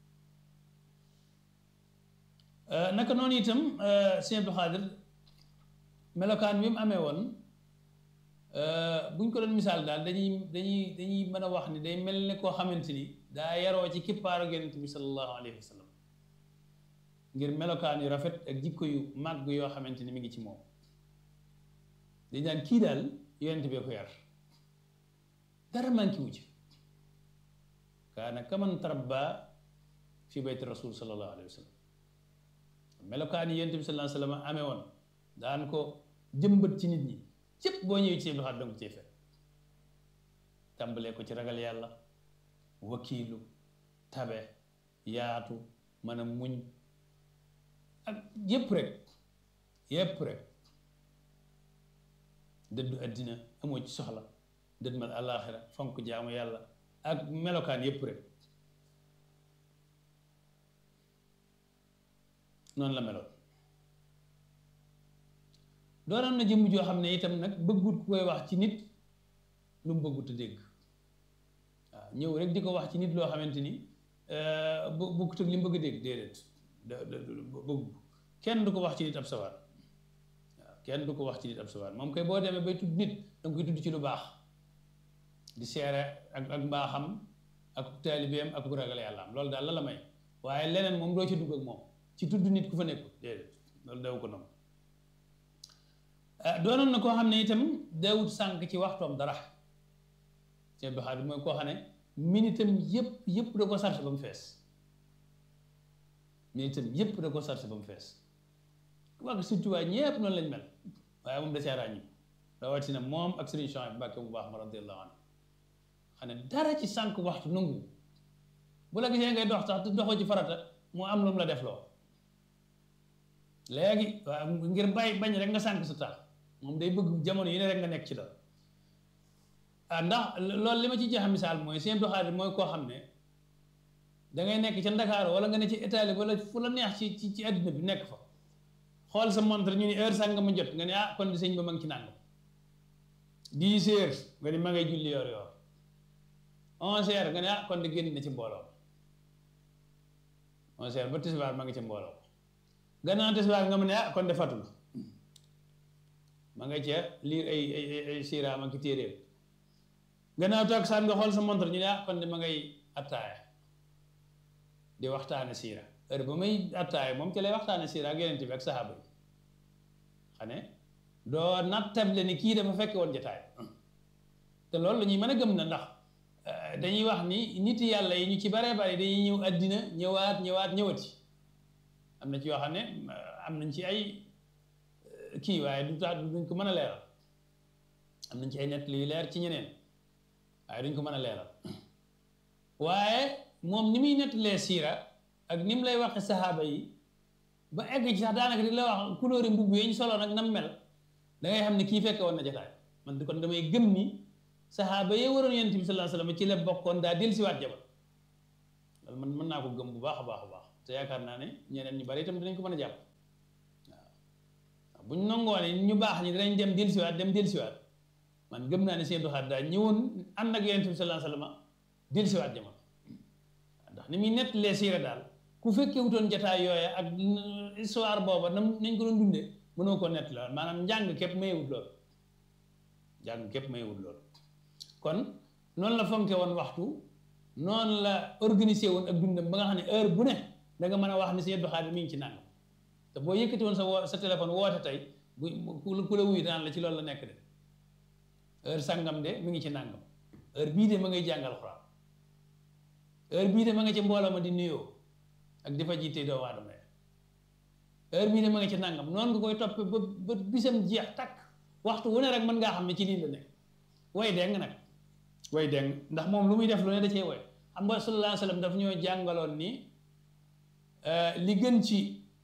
Speaker 1: naka noonu itam Sëñ Abdou Khadre melokaan bi mu amee woon buñ ko doon misaal daal dañuy mën a wax ni day mel ne koo xamante ni daa yaroo ci kippaaru Yonent bi sallallahu alayhi wa sallam ngir melokaan yu rafet ak jikko yu màgg yoo xamante ni mi ngi ci moom dañ daan kii daal Yonent bee ko yar dara manqué wu ci kaana kaman tarabba fi bayti rasul sallallahu alayhi wa sallam melokaan yi Yonent bi sallallahu alayhi wa sallam amee woon daan ko jëmbat ci nit ñi cëpp boo ñëwee ci Abdou Khadre danga ko cee fekk tàmbalee ko ci ragal yàlla wakiilu tabe yaatu mën a muñ ak yépp rek dëddu àddina amoo ci soxla dëdmal àllaaxira fonk jaamu yàlla ak melokaan yépp rek noonu la meloon doonoon na jëmm joo xam ne itam nag bëggut ku koy wax ci nit lu mu bëggut a dégg waaw ñëw rek di ko wax ci nit loo xamante ni bëggut ak li mu bëgg a dégg déedéet bëggu kenn du ko wax ci nit ab sawar waaw kenn du ko wax ci nit ab sawar moom koy boo demee bay tudd nit danga koy tudd ci lu baax di seere ak mbaaxam ak taalibeem ak bu ragal yàlla am loolu daal la may waaye leneen moom doo ci dugg ak moom ci tudd nit ku fa nekkul déedéet loolu daw ko noonu doonoon na koo xam ne itam daawut sànq ci waxtoom dara Sëñ Abdou Khadre mooy koo xam ne minitam yëpp da ko sarse ba mu fees minitam yëpp da ko sarse ba mu fees wax surtout waaye ñëpp noonu lañ mel waaye moom da cee ràññi rawatina moom ak Sëriñ Chouaïbou Mbacké bu baax ma radiyallahu anhu xam ne dara ci sànq waxtu nangu bu la gisee ngay dox sax te doxoo ci farata moo am lu mu la def loo léegi waaw ngir bañ rek nga sànq sa tax moom day bëgg jamono yi ne rek nga nekk ci dara ndax loolu li ma ci joxe misaal mooy Sëñ Abdou Khadre mooy koo xam ne dangay nekk ca Ndakaaru wala nga ne ci Italie wala fu la neex ci àddina bi nekk fa xool sa montre ñu ni heure sànq ma jot nga ne kon di sëñ ba ma ngi ci nàngam 10 heures nga ni ma ngay julli yor 11 heures nga ne kon di génn na ci mbooloo 11 heures ba tisbaar ma ngi ci mbooloo gannaaw tisbaar nga mu ne kon de fatu ma nga ca liir ay siiraam ak téeréem gannaaw toog saan nga xool sa montre ñu ne kon de ma ngay attaaya di waxtaane siira heure ba muy attaaya moom ci lay waxtaane siira ak Yonent bi ak saxaaba yi xam ne doo nattable ni kii dafa fekke woon jataay te loolu la ñuy mën a gëm na ndax dañuy wax ni nit yàlla yi ñu ci baree bari dañuy ñëw àddina ñëwati am na ci yoo xam ne am nañ ci ay kii waaye du tax duñ ko mën a leeral am nañ ci ay nett yu leer ci ñeneen waaye duñ ko mën a leeral waaye moom ni muy nettalee siira ak ni mu lay waxe saxaaba yi ba egg ci sax daanaka di la wax couleur mbubb yi ñu solo nag nam mel da ngay xam ne kii fekke woon na jotaay man kon damay gëm ni saxaaba yi waroon Yonent bi sallallahu alayhi wasallam ci la bokkoon daa dellusiwaat jabar loolu man mën naa ko gëm bu baax a baax te yaakaar naa ne ñeneen ñu bari itam dinañ ko mën a jàpp buñ nangoo ne ñu baax ñi dinañ dem dellusiwaat man gëm naa ne Sëñ Abdou Khadre daa ñëwoon ànd ak Yonent bi sallallahu alayhi wa sallam dellusiwaat jamono ndax ni muy nettalee siira daal ku fekkee wutoon jataay yooya ak histoire booba nañ ko doon dundee mënoo koo nettali maanaam njàng képp mayewut loolu kon noonu la fonke woon waxtu noonu la organisé woon ak dundam ba nga xam ne heure bu ne da nga mën a wax ni Sëñ Abdou Khadre mi ngi ci nangam te boo yëkkati woon sa téléphone woote tey ku la wuyu daan la ci loolu la nekk de heure sangam de mi ngi ci nangam heure bii de ma ngay jàngal Alxuraan heure bii de ma nga ci mbooloo ma di nuyoo ak di fa jiite doomu aadama heure bii de ma nga ci nangam noonu nga koy toppee ba bisam jeex takk waxtu wu ne rek mën ngaa xam ne ci lii la nekk way deng nag way deng ndax moom lu muy def lu ne da cee way xam nga sallallahu alayhi wa sallam daf ñoo jàngaloon ni li gën ci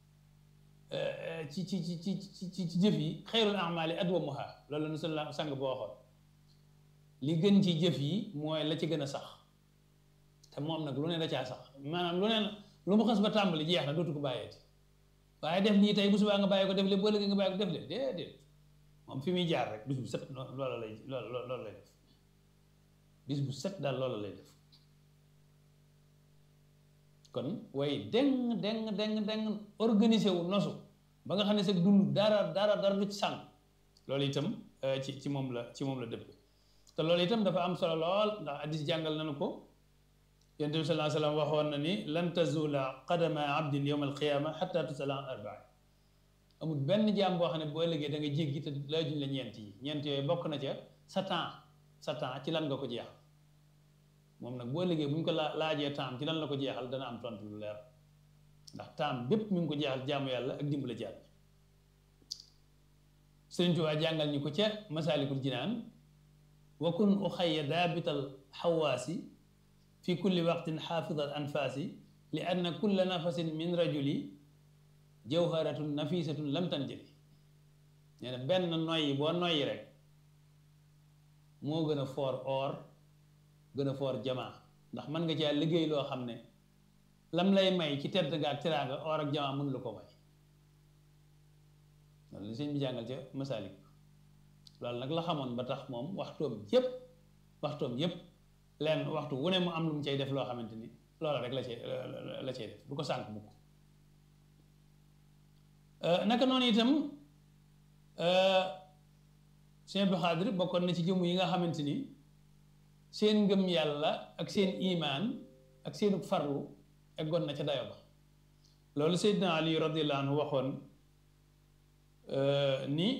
Speaker 1: jëf yi xayrul a'maali adwamuha loolu la nu sallallahu sang boo waxoon li gën ci jëf yi mooy la ci gën a sax te moom nag lu ne da caa sax maanaam lu mu xas ba tàmbali jeex na dootu ko bàyyeeti waaye def lii tey bu subaa nga bàyyi ko def le boo léegi nga bàyyi ko def le déedéet moom fi muy jaar rek bis bu set loolu lay def bis bu set daal loolu lay def kon way deng organisé wu nosu ba nga xam ne sa dund dara du ci sànq loolu itam ci moom la dëpp te loolu itam dafa am solo lool ndax hadiis jàngal nañu ko Yonent bi sallallahu alayhi wa sallam waxoon na ni lan tazula qadama abdin yawma alqiyama xatta tusala an arbain amul benn jaam boo xam ne boo ëllëgee da nga jéggi te laajuñ la ñeent yooyu bokk na ca sa temps ci lan nga ko jeexal moom nag boo ëllëgee bu ñu ko laajee temps ci lan la ko jeexal dana am tontu lu leer ndax temps bépp mi ngi ko jeexal jaamu yàlla ak dimbale jaam Sëriñ Tuubaa jàngal ñu ko ca Masaalikul Jinaan wa kun uxayya daabital xawaasi fi kulli waqtin xaafidal anfaasi li anna kulla nafasin min rajuli jawharatun nafisatun lam tanjali nee na benn noyyi boo noyyi rek moo gën a foor or gën a foor jamaa ndax mën nga caa liggéey loo xam ne lam lay may ci tedd nga ak teraanga or ak jamaa mënu la ko may loolu li sëñ bi jàngal ca Masaalik loolu nag la xamoon ba tax moom waxtoom yépp lenn waxtu wu ne mu am lu mu cay def loo xamante ni loola rek la cay def du ko sànk mukk naka noonu itam Sëñ Abdou Khadre bokkoon na ci jëmm yi nga xamante ni seen ngëm yàlla ak seen imaan ak seenu farlu eggoon na ca dayo ba loolu Seydina Ali radiyallahu anhu waxoon ni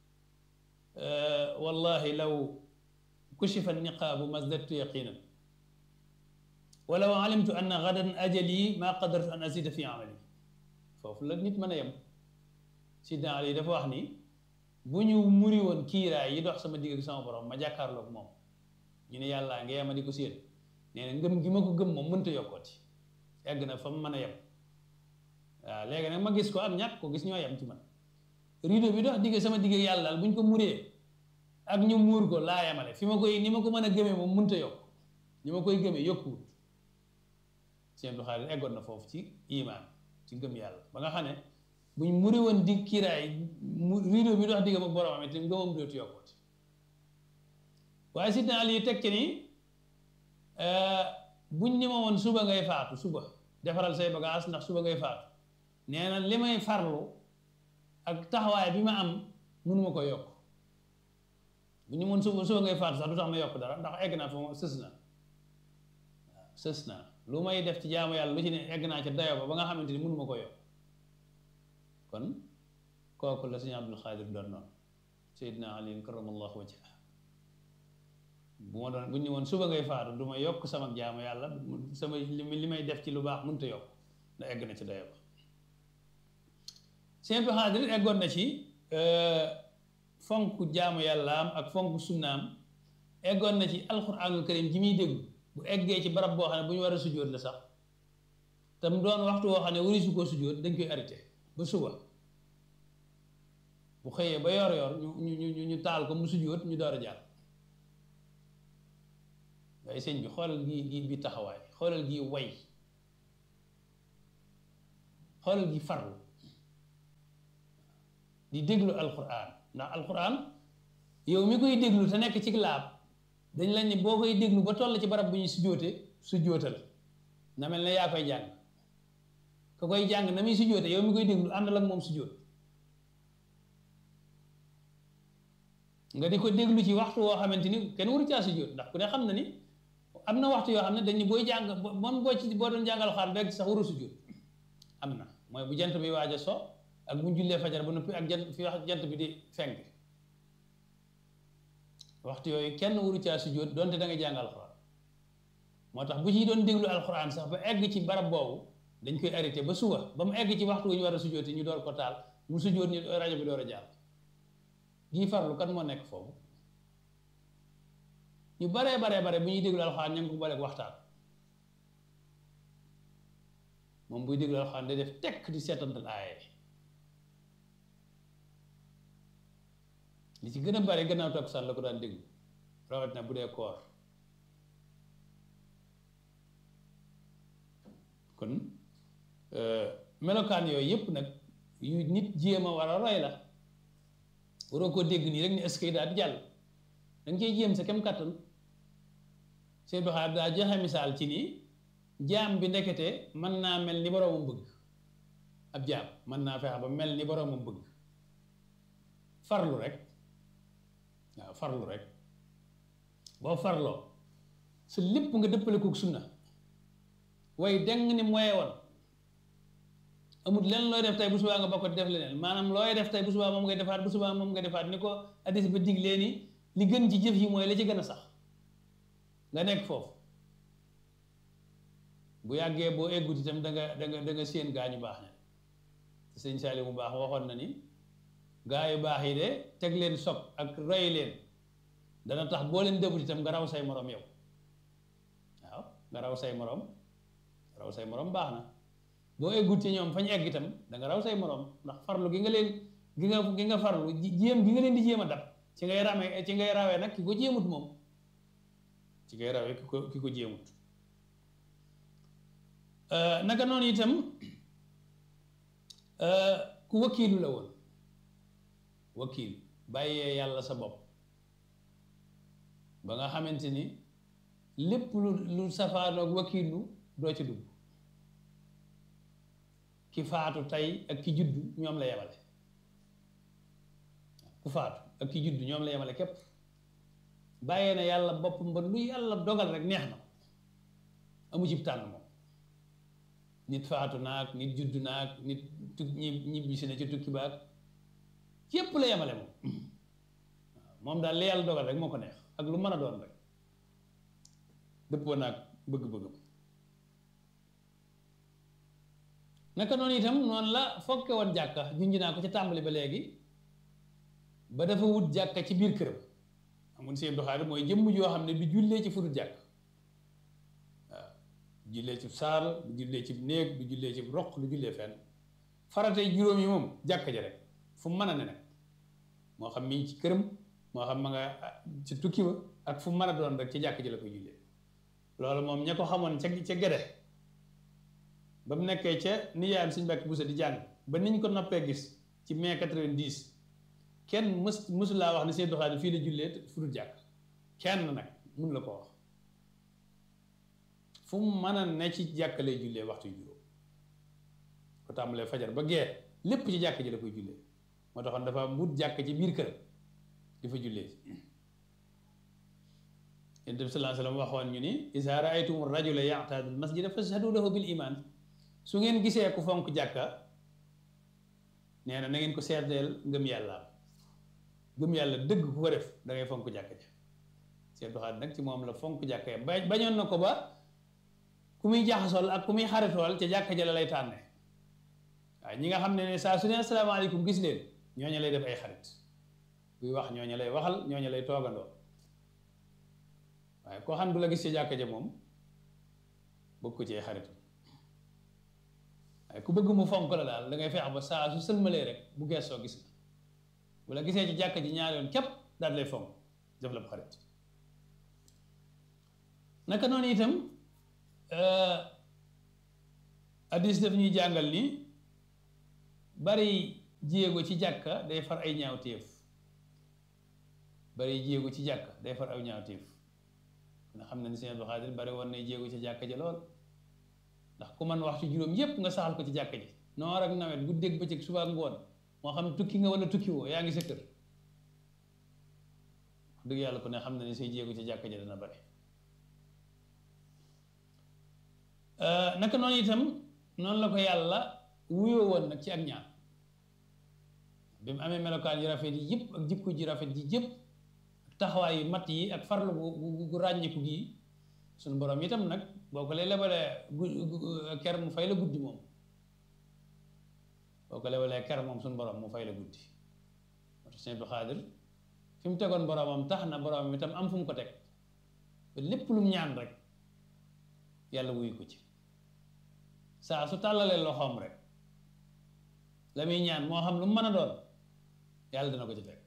Speaker 1: wallahi law kushifa niqaabu masdattu yaqinan walaw alimtu anna gadan ajali ma qadartu an azida fi amali foofu la nit mën a yem Seydina Ali dafa wax ni bu ñu muri woon kiiraay yi dox sama digg ak sama borom ma jàkkaarloog moom ñu ne yàllaa nga yema di ko séen nee na ngëm gi ma ko gëm moom mënta yokkooti egg na fa mu mën a yem waaw léegi nag ma gis ko ak ñàkk ko gis ñoo yem ci man rido bi dox digg sama digg ak yàlla daal bu ñu ko muree ak ñu muur ko laa yemale fi ma koy ni ma ko mën a gëmee moom mënta yokk ni ma koy gëmee yokkuwut Sëñ Abdou Khadre eggoon na foofu ci imaan ci ngëm yàlla ba nga xam ne buñ muri woon di kiiraay rido bi dox digg ak boromam it ngëmam dootu yokkuwut waaye Sidna Ali teg ci ni buñ ni ma woon suba ngay faatu suba defaral say bagage ndax suba ngay faatu nee na li may farlu ak taxawaay bi ma am mënuma ko yokk bu ñu mën suba ngay faatu sax du tax ma yokk dara ndax egg naa fa ma sës naa lu may def ci jaamu yàlla lu ci ne egg naa ca dayo ba nga xamante ni mënuma ko yokk kon kooku la Sëñ Abdou Khadre doon noonu Seydina Ali karamallahu wajhah bu ma doon bu ñu woon suba ngay faatu du ma yokk sama jaamu yàlla sama li may def ci lu baax mënut a yokk ndax egg na ci dayo ba Sëñ Abdou Khadre eggoon na ci fonk jaamu yàllaam ak fonk sunnaam eggoon na ci alquranul karim ji muy déglu bu eggee ci barab boo xam ne bu ñu war a sujjóot la sax te mu doon waxtu woo xam ne wari su koo sujjóot dañ koy arrêté ba suba bu xëyee ba yor ñu taal ko mu sujjóot ñu door a jàll waaye sëñ bi xoolal gi bi taxawaay xoolal gi way xoolal gi farlu di déglu alquran ndax alquran yow mi koy déglu te nekk ci laab dañ lañ ne boo koy déglu ba toll ci barab bu ñuy sujjóotal na mel ne yaa koy jàng ka koy jàng na muy sujjóote yow mi koy déglu àndal ak moom sujjóot nga di ko déglu ci waxtu woo xamante ni kenn waru caa sujjóot ndax ku ne xam na ni am na waxtu yoo xam ne dañ ni booy jàng moom boo doon jàngal xaar beeg sax waru sujjóot am na mooy bu jant bi waaj a so ak bu ñu jullee fajar ba noppi ak jant bi di fenk waxtu yooyu kenn waru caa sujjóot donte da nga jàng alxuraan moo tax bu ci doon déglu alxuraan sax ba egg ci barab boobu dañ koy arrêté ba suba ba mu egg ci waxtu wu ñu war a sujjóoti ñu door ko taal mu sujjóot ñu rajo bi door a jàll gii farlu kan moo nekk foofu ñu baree bare bu ñuy déglu alxuraan ña ngi ko booleeg waxtaan moom buy déglu alxuraan day def tekk di seetantal aaye li ci gën a bare gannaaw takkusaan la ko daan déglu rawatina bu dee koor kon melokaan yooyu yëpp nag yu nit jéem a war a roy la waroo koo dégg nii rek ni est-ce que daal di jàll da nga cey jéem sa kem kattan Sëñ Baxaar daa joxe misaal ci nii jaam bi ndekete mën naa mel ni boroomam bëgg ab jaam mën naa fexe ba mel ni boroomam bëgg farlu rek waaw farlu rek boo farloo su lépp nga dëppale kook sunna way deng ni moye woon amul lenn looy def tey bu subaa nga bokk def leneen maanaam looy def tey bu subaa moom ngay defaat bu subaa moom ngay defaat ni ko hadiis ba diglee ni li gën ci jëf yi mooy la ci gën a sax nga nekk foofu bu yàggee boo eggut itam da nga séen gaa ñu baax ne sëñ Saaliw mu baax waxoon na ni gaa yu baax yi de teg leen sob ak roy leen dana tax boo leen dëbut itam nga raw say morom yow waaw nga raw say morom baax na boo eggut ci ñoom fañ egg itam da nga raw say morom ndax farlu gi nga leen gi nga farlu jéem gi nga leen di jéem a dab ci ngay rawee nag ki ko jéemut moom ci ngay rawee ki ko jéemut naka noonu itam ku wakiilu la woon wakiil bàyyee yàlla sa bopp ba nga xamante ni lépp lu safaanoog wakiilu doo ci dugg ki faatu tey ak ki juddu ñoom la yemale ku faatu ak ki juddu ñoom la yemale képp bàyyee na yàlla boppam ba lu yàlla dogal rek neex na amu ci tànn moom nit faatu naag nit juddu naag nit ñibbisi na ci tukki baag yépp la yemale moom waaw moom daal li yàlla dogal rek moo ko neex ak lu mën a doon rek dëppoo naag bëgg-bëggam naka noonu itam noonu la fokke woon jàkka junj naa ko ca tàmbali ba léegi ba dafa wut jàkka ci biir këram amun seen doxaari mooy jëmm joo xam ne du jullee ci fudut jàkk waaw du jullee ci saal du jullee ci néeg du jullee ci roq du jullee fenn faratay juróom yi moom jàkka ja rek fu mu mën a ne nag moo xam mi ngi ci këram moo xam ma nga ci tukki ba ak fu mu mën a doon rek ci jàkk ji la koy jullee loolu moom ña ko xamoon ca Gede ba mu nekkee ca nijaayam Sëñ Mbàkke Buso di jàng ba niñ ko noppee gis ci mai 90 kenn mësu laa wax ne Sëñ Doxaani fii la jullee fu dul jàkk kenn nag mun la ko wax fu mu mën a ne ci jàkk lay jullee waxtu yu juróom ko tàmbalee fajar ba gee lépp ci jàkk ji la koy jullee moo taxoon dafa wut jàkk ci biir kër di fa jullee Yonent bi sallallahu alayhi wa sallam waxoon ñu ni izaa ra'aytumu rajula ya'taadu al-masjida fashhadu lahu bil iman su ngeen gisee ku fonk jàkka nee na ngeen ko seeteel ngëm yàlla dëgg ku ko def da ngay fonk jàkka ja seen doxaat nag ci moom la fonk jàkka ja bañoon na ko ba ku muy jaxasool ak ku muy xaritool ca jàkka ja la lay tànne waaye ñi nga xam ne saa su ne asalaamaaleykum gis leen ñooñu lay def ay xarit buy wax ñooñu lay waxal ñooñu lay toogandoo waaye koo xam du la gis ci jàkka ja moom bëgg ko ci ay xaritam waaye ku bëgg mu fonk la daal da ngay feex ba saa su sëlmalee rek bu geesoo gis la bu la gisee ci jàkka ji ñaari yoon képp daal lay fonk def la bu xarit naka noonu itam hadiis daf ñuy jàngal ni bari jéego ci jàkka day far ay ñaawteef bari jéego ci jàkka day far ay ñaawteef nga xam ne ni Sëñ Abdou Khadre bari woon nay jéego ci jàkka ji lool ndax ku man waxtu juróom yépp nga saxal ko ci jàkka ji noor ak nawet guddeeg bëccëg suba ak ngoon moo xam tukki nga wala tukki woo yaa ngi sa kër dëgg yàlla ku ne xam na ni say jéego ci jàkka ji dana bari naka noonu itam noonu la ko yàlla wuyoo woon nag ci ak ñaan bi mu amee melokaan yu rafet yi yëpp ak jikko ji rafet ji yëpp taxawaay yu mat yi ak farlu gu ràññiku gi suñu borom itam nag boo ko lay lebalee ker mu fay la guddi moom boo ko lebalee ker moom suñu borom mu fay la guddi moo tax Sëñ Abdou Khadre fi mu tegoon boromam tax na boromam itam am fu mu ko teg ba lépp lu mu ñaan rek yàlla wuyu ko ci saa su tàllalee loxoom rek la muy ñaan moo xam lu mu mën a doon yàlla dina ko ci fekk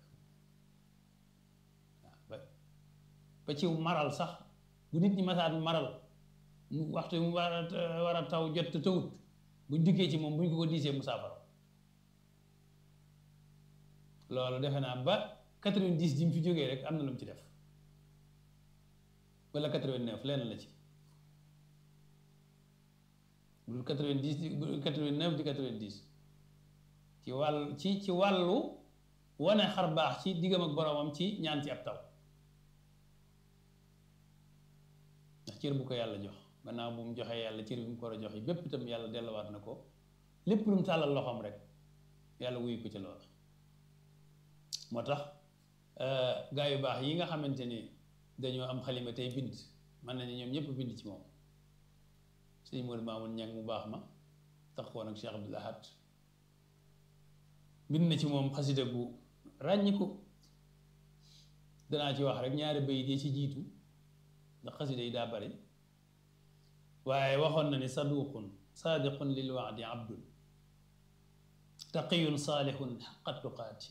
Speaker 1: waaw ba ci maral sax bu nit ñi masaan maral mu waxtu mu war a taw jot te tawut buñ dikkee ci moom buñ ko diisee mu saafara loolu defe naa ba 90 ji mu fi jógee rek am na lu mu ci def wala 89 lenn la ci bul 90 di 89 di 90 ci wàllu wane xar baax ci diggam ak boromam ci ñaan ci ab taw ndax cër bu ko yàlla jox gannaaw bu mu joxee yàlla cër bi mu ko war a jox yi bépp itam yàlla delluwaat na ko lépp lu mu tàllal loxoom rek yàlla wuyu ko ci loolu moo tax gaa yu baax yi nga xamante ni dañoo am xalima tey bind mën nañu ñoom ñëpp bind ci moom sëñ Modou Mamoun Ñang mu baax ma taxawoon ak Cheikh Abdoul Ahad bind na ci moom xasida gu ràññiku danaa ci wax rek ñaari bayit yi ci jiitu ndax xasida yi daa bari waaye waxoon na ni saduqun saadiqun lil waadi abdun taqiyun saalihun xaqa tuqaati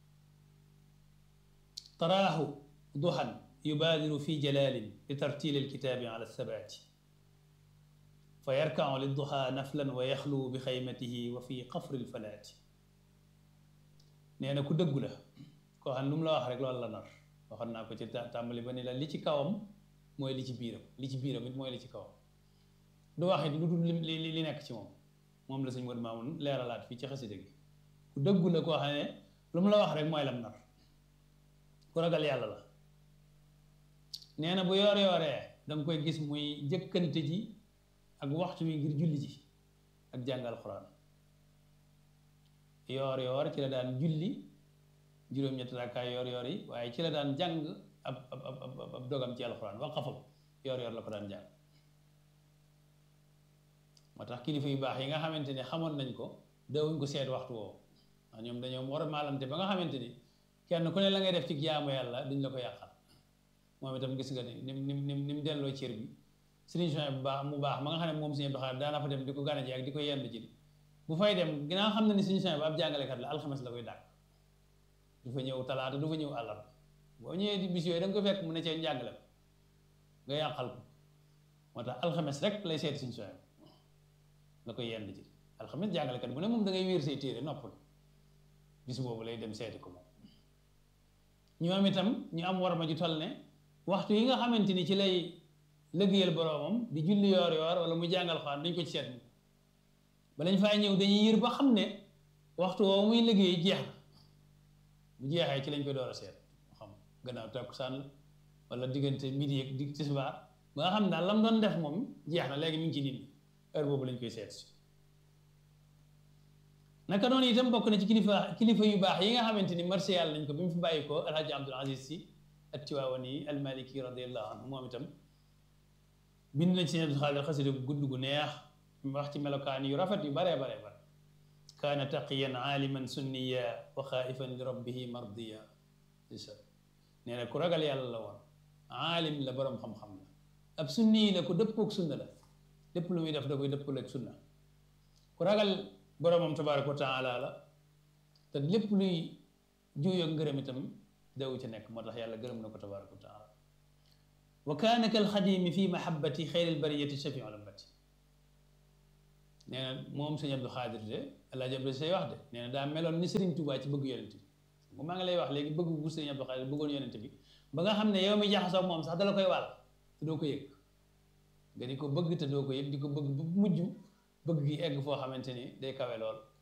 Speaker 1: taraahu duhan yubaadiru fi jalalin li tartili alkitaabi ala sabaati fa yarkau lidduha naflan wa yaxlu bi xaymatihi wa fi qafri lfalaati nee na ku dëggu la koo xam lu mu la wax rek loolu la nar waxoon naa ko ci tàmbali ba ni la li ci kawam mooy li ci biiram li ci biiram it mooy li ci kawam du wax it lu dul li nekk ci moom la sëñ Modou Mamoun leeralaat fii ci xasida gi ku dëggu la koo xam ne lu mu la wax rek mooy lam nar ku ragal yàlla la nee na bu yoor yooree danga koy gis muy jëkkante ji ak waxtu wi ngir julli ji ak jàngal Alxuraan yoor yoor ci la daan julli juróom-ñetti rakkaay yoor yoor yi waaye ci la daan jàng ab dogam ci Alxuraan waqafam yoor yoor la ko daan jàng moo tax kilifa yu baax yi nga xamante ni xamoon nañ ko dawuñ ko seet waxtu woowu ndax ñoom dañoo war a maalante ba nga xamante ni kenn ku ne la ngay def ci jaamu yàlla duñ la ko yàqal moom itam gis nga ni mu delloo cër bi sëriñ Sonia bu baax mu baax ma nga xam ne moom Sëñ Abdou Khadre daana fa dem di ko gane ji ak di ko yendu ji bu fay dem ginnaaw xam na ni sëriñ Sonia bu ab jàngalekat la alxames la koy dàq du fa ñëw talaata du fa ñëw àllarba boo ñëwee di bis yooyu da nga ko fekk mu ne cee njàngale nga yàqal ko moo tax alxames rek lay seeti sëriñ Sonia la koy yendu ji alxames jàngalekat bu ne moom da ngay wéer say téere noppal bis boobu lay dem seeti ko moom ñoom itam ñu am war ma ju toll ne waxtu yi nga xamante ni ci lay liggéeyal boroomam di julli yoor yoor wala mu jàngal xaan dañ ko ci seet ba lañ fay ñëw dañuy yër ba xam ne waxtu woowu muy liggéey jeex na bu jeexee ci lañ koy door a seet xam gannaaw takkusaan la wala diggante midi ak di tisbaar ba nga xam daal lam doon def moom jeex na léegi mi ngi ci nit ñi heure boobu lañ koy seet si naka noonu itam bokk na ci kilifa yu baax yi nga xamante ni marché yàlla nañ ko bi mu fi bàyyi ko alhaji Abdul Aziz Si at-Tiwaawani al-Maliki radiyallahu anhu moom itam bind nañ Sëñ Abdou Khadre xasida gu gudd gu neex wax ci melokaan yu rafet yu baree bare bare kaana taqiyan aaliman sunniya wa xaaifan li rabbihi mardiya nee na ku ragal yàlla la woon aalim la borom xam-xam la ab sunni la ku dëppoog sunna la lépp lu muy def da koy dëppal ak sunna ku ragal boromam tabaaraka wa taala la te lépp luy juuyoo ngërëm itam daw ci nekk moo tax yàlla gërëm na ko tabaaraka wa taala wa kaana kal xadimi fi mahabbati xayril bariyati shafiu lambati nee na moom sëñ Abdou Khadir de El Hadj Abdou say wax de nee na daa meloon ni Serigne Touba ci bëgg yonent bi maa ngi lay wax léegi bëgg bu sëñ Abdou Khadir bëggoon yonent bi ba nga xam ne yow mi jaxasoo moom sax dala koy wàll te doo ko yëg nga di ko bëgg te doo ko yëg di ko bëgg bu mujj bëgg gi egg foo xamante ni day kawe lool